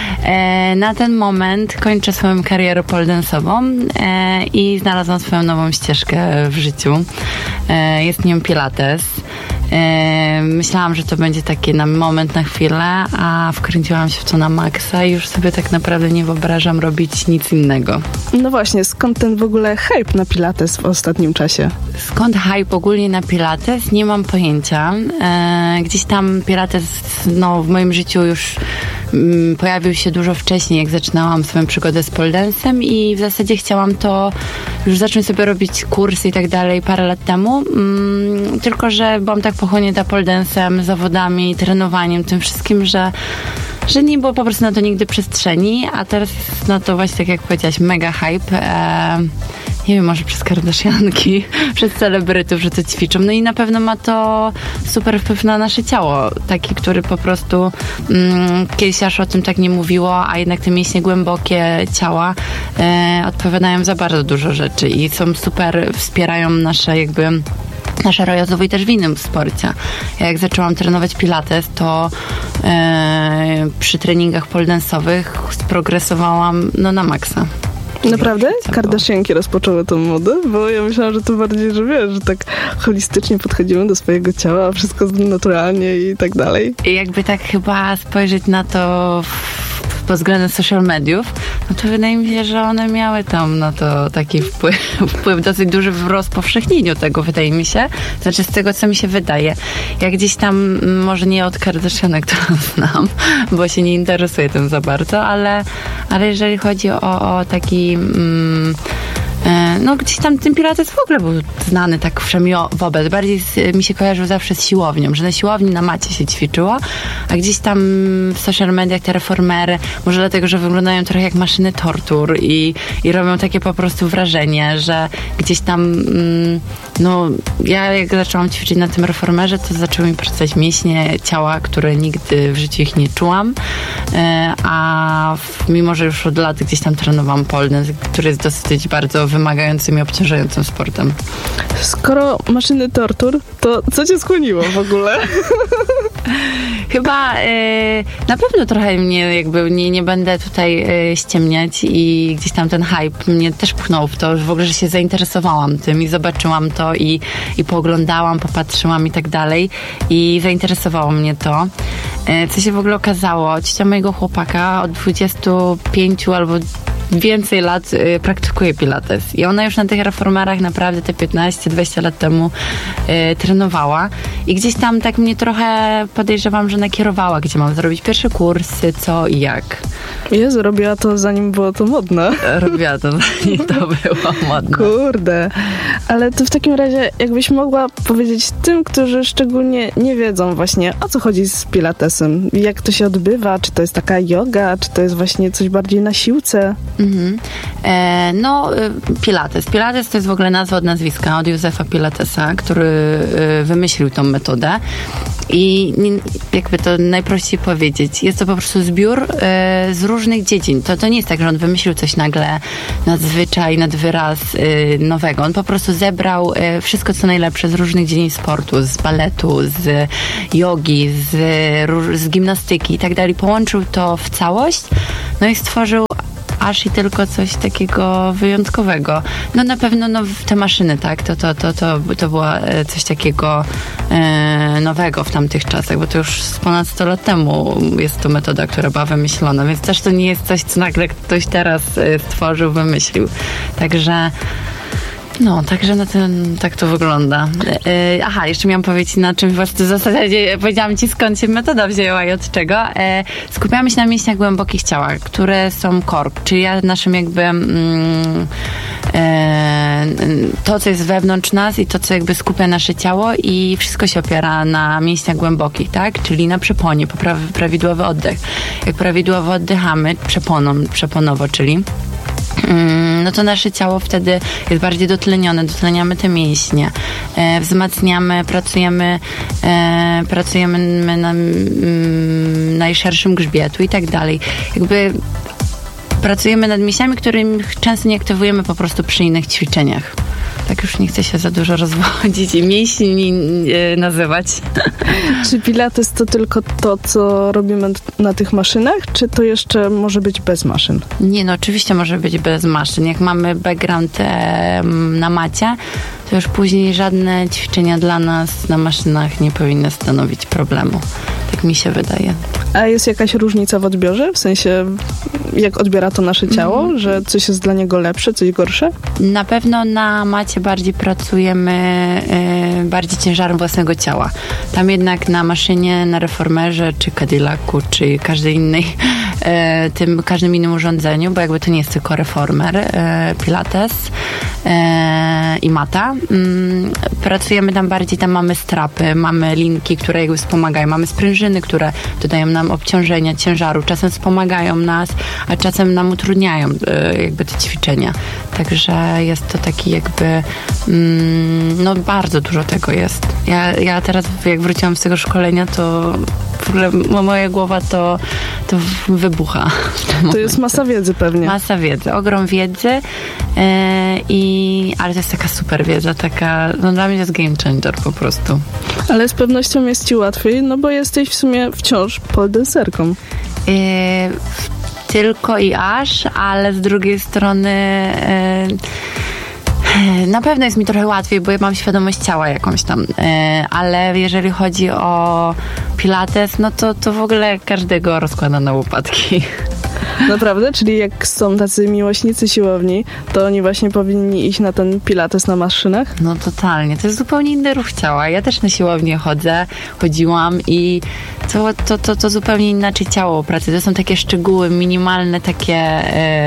E, na ten moment kończę swoją karierę poledensową e, i znalazłam swoją nową ścieżkę w życiu. E, jest nią Pilates. E, myślałam, że to będzie taki na moment, na chwilę, a wkręciłam się w to na maksa i już sobie tak naprawdę nie wyobrażam robić nic innego. No właśnie, skąd ten w ogóle hype na Pilates w ostatnim czasie? Skąd hype ogólnie na Pilates? Nie mam pojęcia. E, gdzieś tam Pilates no, w moim życiu już mm, pojawił się dużo wcześniej, jak zaczynałam swoją przygodę z pole dance'em i w zasadzie chciałam to już zacząć sobie robić kursy i tak dalej parę lat temu. Mm, tylko, że byłam tak pochłonięta pole dance'em, zawodami, trenowaniem, tym wszystkim, że że nie było po prostu na to nigdy przestrzeni, a teraz jest na to właśnie, tak jak powiedziałaś, mega hype. E, nie wiem, może przez Kardashianki, przez celebrytów, że to ćwiczą. No i na pewno ma to super wpływ na nasze ciało. Taki, który po prostu mm, kiedyś aż o tym tak nie mówiło, a jednak te mięśnie głębokie ciała e, odpowiadają za bardzo dużo rzeczy i są super, wspierają nasze jakby nasze rozwój też w innym sporcie. Ja jak zaczęłam trenować pilates, to e, przy treningach pole dance'owych sprogresowałam no, na maksa. Naprawdę? Kardashianki rozpoczęły tą modę? Bo ja myślałam, że to bardziej, że wiesz, że tak holistycznie podchodzimy do swojego ciała, wszystko naturalnie i tak dalej. I jakby tak chyba spojrzeć na to w pod względem social mediów, no to wydaje mi się, że one miały tam na to taki wpływ, wpływ dosyć duży w rozpowszechnieniu tego, wydaje mi się. Znaczy z tego, co mi się wydaje. Ja gdzieś tam, może nie od Kardashianek, którą znam, bo się nie interesuję tym za bardzo, ale, ale jeżeli chodzi o, o taki... Mm, no gdzieś tam ten pilates w ogóle był znany tak przynajmniej wobec. Bardziej z, mi się kojarzył zawsze z siłownią, że na siłowni na macie się ćwiczyło, a gdzieś tam w social mediach te reformery, może dlatego, że wyglądają trochę jak maszyny tortur i, i robią takie po prostu wrażenie, że gdzieś tam mm, no ja jak zaczęłam ćwiczyć na tym reformerze, to zaczęły mi pracować mięśnie ciała, które nigdy w życiu ich nie czułam, a mimo, że już od lat gdzieś tam trenowałam pole dance, który jest dosyć bardzo wymagającym i obciążającym sportem. Skoro maszyny tortur, to co cię skłoniło w ogóle? Chyba e, na pewno trochę mnie jakby nie, nie będę tutaj e, ściemniać i gdzieś tam ten hype mnie też pchnął w to, że w ogóle, że się zainteresowałam tym i zobaczyłam to i, i pooglądałam, popatrzyłam i tak dalej i zainteresowało mnie to. E, co się w ogóle okazało, ciocia mojego chłopaka od dwudziestu pięciu albo więcej lat y, praktykuje pilates i ona już na tych reformerach naprawdę te piętnaście dwadzieścia lat temu y, trenowała i gdzieś tam tak mnie trochę podejrzewam, że nakierowała, gdzie mam zrobić pierwsze kursy, co i jak. Jezu, robiła to zanim było to modne. Robiła to zanim to było modne. Kurde. Ale to w takim razie jakbyś mogła powiedzieć tym, którzy szczególnie nie wiedzą właśnie, o co chodzi z pilatesem, jak to się odbywa, czy to jest taka joga, czy to jest właśnie coś bardziej na siłce? Mhm. E, no, Pilates. Pilates to jest w ogóle nazwa od nazwiska, od Józefa Pilatesa, który y, wymyślił tą metodę. I jakby to najprościej powiedzieć, jest to po prostu zbiór y, z różnych dziedzin. To, to nie jest tak, że on wymyślił coś nagle nadzwyczaj, nad wyraz y, nowego. On po prostu zebrał y, wszystko, co najlepsze z różnych dziedzin sportu, z baletu, z jogi, z, z gimnastyki i tak dalej. Połączył to w całość, no i stworzył aż i tylko coś takiego wyjątkowego. No na pewno no, te maszyny, tak, to, to, to, to, to było coś takiego e, nowego w tamtych czasach, bo to już z ponad sto lat temu jest to metoda, która była wymyślona, więc też to nie jest coś, co nagle ktoś teraz stworzył, wymyślił. Także no, także na ten, tak to wygląda. Yy, aha, jeszcze miałam powiedzieć, na czym właśnie w zasadzie powiedziałam ci, skąd się metoda wzięła i od czego. Yy, skupiamy się na mięśniach głębokich ciała, które są core, czyli naszym jakby mm, yy, to, co jest wewnątrz nas i to, co jakby skupia nasze ciało i wszystko się opiera na mięśniach głębokich, tak? Czyli na przeponie, popraw, prawidłowy oddech. Jak prawidłowo oddychamy, przeponą, przeponowo, czyli no to nasze ciało wtedy jest bardziej dotlenione, dotleniamy te mięśnie, e, wzmacniamy, pracujemy e, pracujemy na mm, najszerszym grzbietu i tak dalej. Jakby pracujemy nad mięśniami, których często nie aktywujemy po prostu przy innych ćwiczeniach. Tak już nie chcę się za dużo rozwodzić i mięśni e, nazywać. Czy pilates to tylko to, co robimy na tych maszynach, czy to jeszcze może być bez maszyn? Nie, no oczywiście może być bez maszyn. Jak mamy background e, na macie, to już później żadne ćwiczenia dla nas na maszynach nie powinny stanowić problemu. Tak mi się wydaje. A jest jakaś różnica w odbiorze? W sensie, jak odbiera to nasze ciało? Mm. Że coś jest dla niego lepsze, coś gorsze? Na pewno na macie bardziej pracujemy y, bardziej ciężarem własnego ciała. Tam jednak na maszynie, na reformerze, czy Cadillacu, czy każdej innej, y, tym, każdym innym urządzeniu, bo jakby to nie jest tylko reformer, y, pilates y, i mata. Y, pracujemy tam bardziej, tam mamy strapy, mamy linki, które jakby wspomagają, mamy sprężyny, które dodają nam obciążenia, ciężaru, czasem wspomagają nas, a czasem nam utrudniają y, jakby te ćwiczenia. Także jest to taki jakby mm, no bardzo dużo tego jest. Ja, ja teraz jak wróciłam z tego szkolenia, to w ogóle moja głowa to, to wybucha. To jest masa wiedzy pewnie. Masa wiedzy, ogrom wiedzy yy, i ale to jest taka super wiedza, taka, no dla mnie to jest game changer po prostu. Ale z pewnością jest ci łatwiej, no bo jesteś w sumie wciąż pole dancerką. Yy, tylko i aż, ale z drugiej strony yy, na pewno jest mi trochę łatwiej, bo ja mam świadomość ciała jakąś tam, ale jeżeli chodzi o pilates, no to, to w ogóle każdego rozkłada na łopatki. Naprawdę? Czyli jak są tacy miłośnicy siłowni, to oni właśnie powinni iść na ten pilates na maszynach? No totalnie. To jest zupełnie inny ruch ciała. Ja też na siłownię chodzę, chodziłam i to, to, to, to zupełnie inaczej ciało pracuje. To są takie szczegóły, minimalne takie e,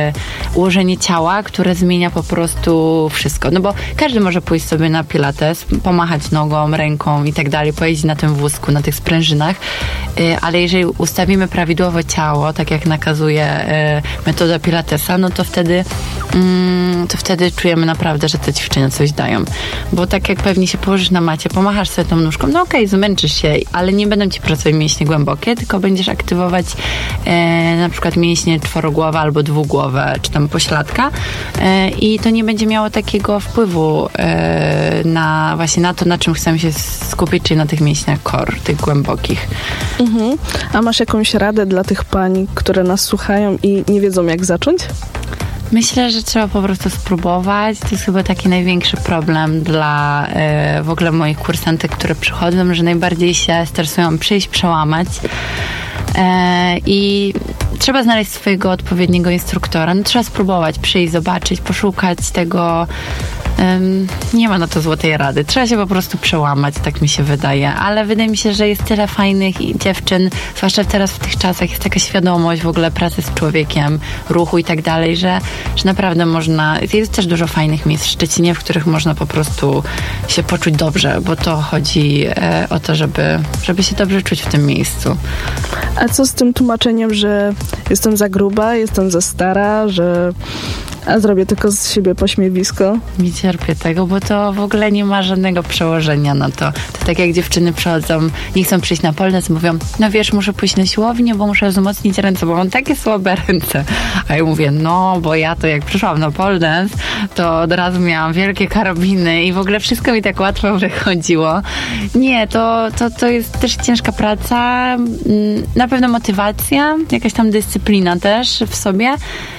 ułożenie ciała, które zmienia po prostu wszystko. No bo każdy może pójść sobie na pilates, pomachać nogą, ręką i tak dalej, pojeździć na tym wózku, na tych sprężynach, ale jeżeli ustawimy prawidłowo ciało, tak jak nakazuje metoda pilatesa, no to wtedy to wtedy czujemy naprawdę, że te ćwiczenia coś dają. Bo tak jak pewnie się położysz na macie, pomachasz sobie tą nóżką, no okej, okay, zmęczysz się, ale nie będą ci pracować mięśnie głębokie, tylko będziesz aktywować e, na przykład mięśnie czworogłowe albo dwugłowe, czy tam pośladka e, i to nie będzie miało takiego wpływu e, na właśnie na to, na czym chcemy się skupić, czyli na tych mięśniach core, tych głębokich. Mhm. A masz jakąś radę dla tych pań, które nas słuchają i nie wiedzą, jak zacząć? Myślę, że trzeba po prostu spróbować. To jest chyba taki największy problem dla e, w ogóle moich kursantek, które przychodzą, że najbardziej się stresują przyjść, przełamać. E, I trzeba znaleźć swojego odpowiedniego instruktora. No, trzeba spróbować, przyjść, zobaczyć, poszukać tego. Um, nie ma na to złotej rady. Trzeba się po prostu przełamać, tak mi się wydaje. Ale wydaje mi się, że jest tyle fajnych dziewczyn, zwłaszcza teraz w tych czasach, jest taka świadomość w ogóle pracy z człowiekiem, ruchu i tak dalej, że, że naprawdę można, jest też dużo fajnych miejsc w Szczecinie, w których można po prostu się poczuć dobrze, bo to chodzi e, o to, żeby, żeby się dobrze czuć w tym miejscu. A co z tym tłumaczeniem, że jestem za gruba, jestem za stara, że a zrobię tylko z siebie pośmiewisko? Nie cierpię tego, bo to w ogóle nie ma żadnego przełożenia na to. To tak jak dziewczyny przychodzą, nie chcą przyjść na pole dance, mówią, no wiesz, muszę pójść na siłownię, bo muszę wzmocnić ręce, bo mam takie słabe ręce. A ja mówię, no, bo ja to jak przyszłam na pole dance, to od razu miałam wielkie karabiny i w ogóle wszystko mi tak łatwo wychodziło. Nie, to, to, to jest też ciężka praca, na pewno motywacja, jakaś tam dyscyplina też w sobie,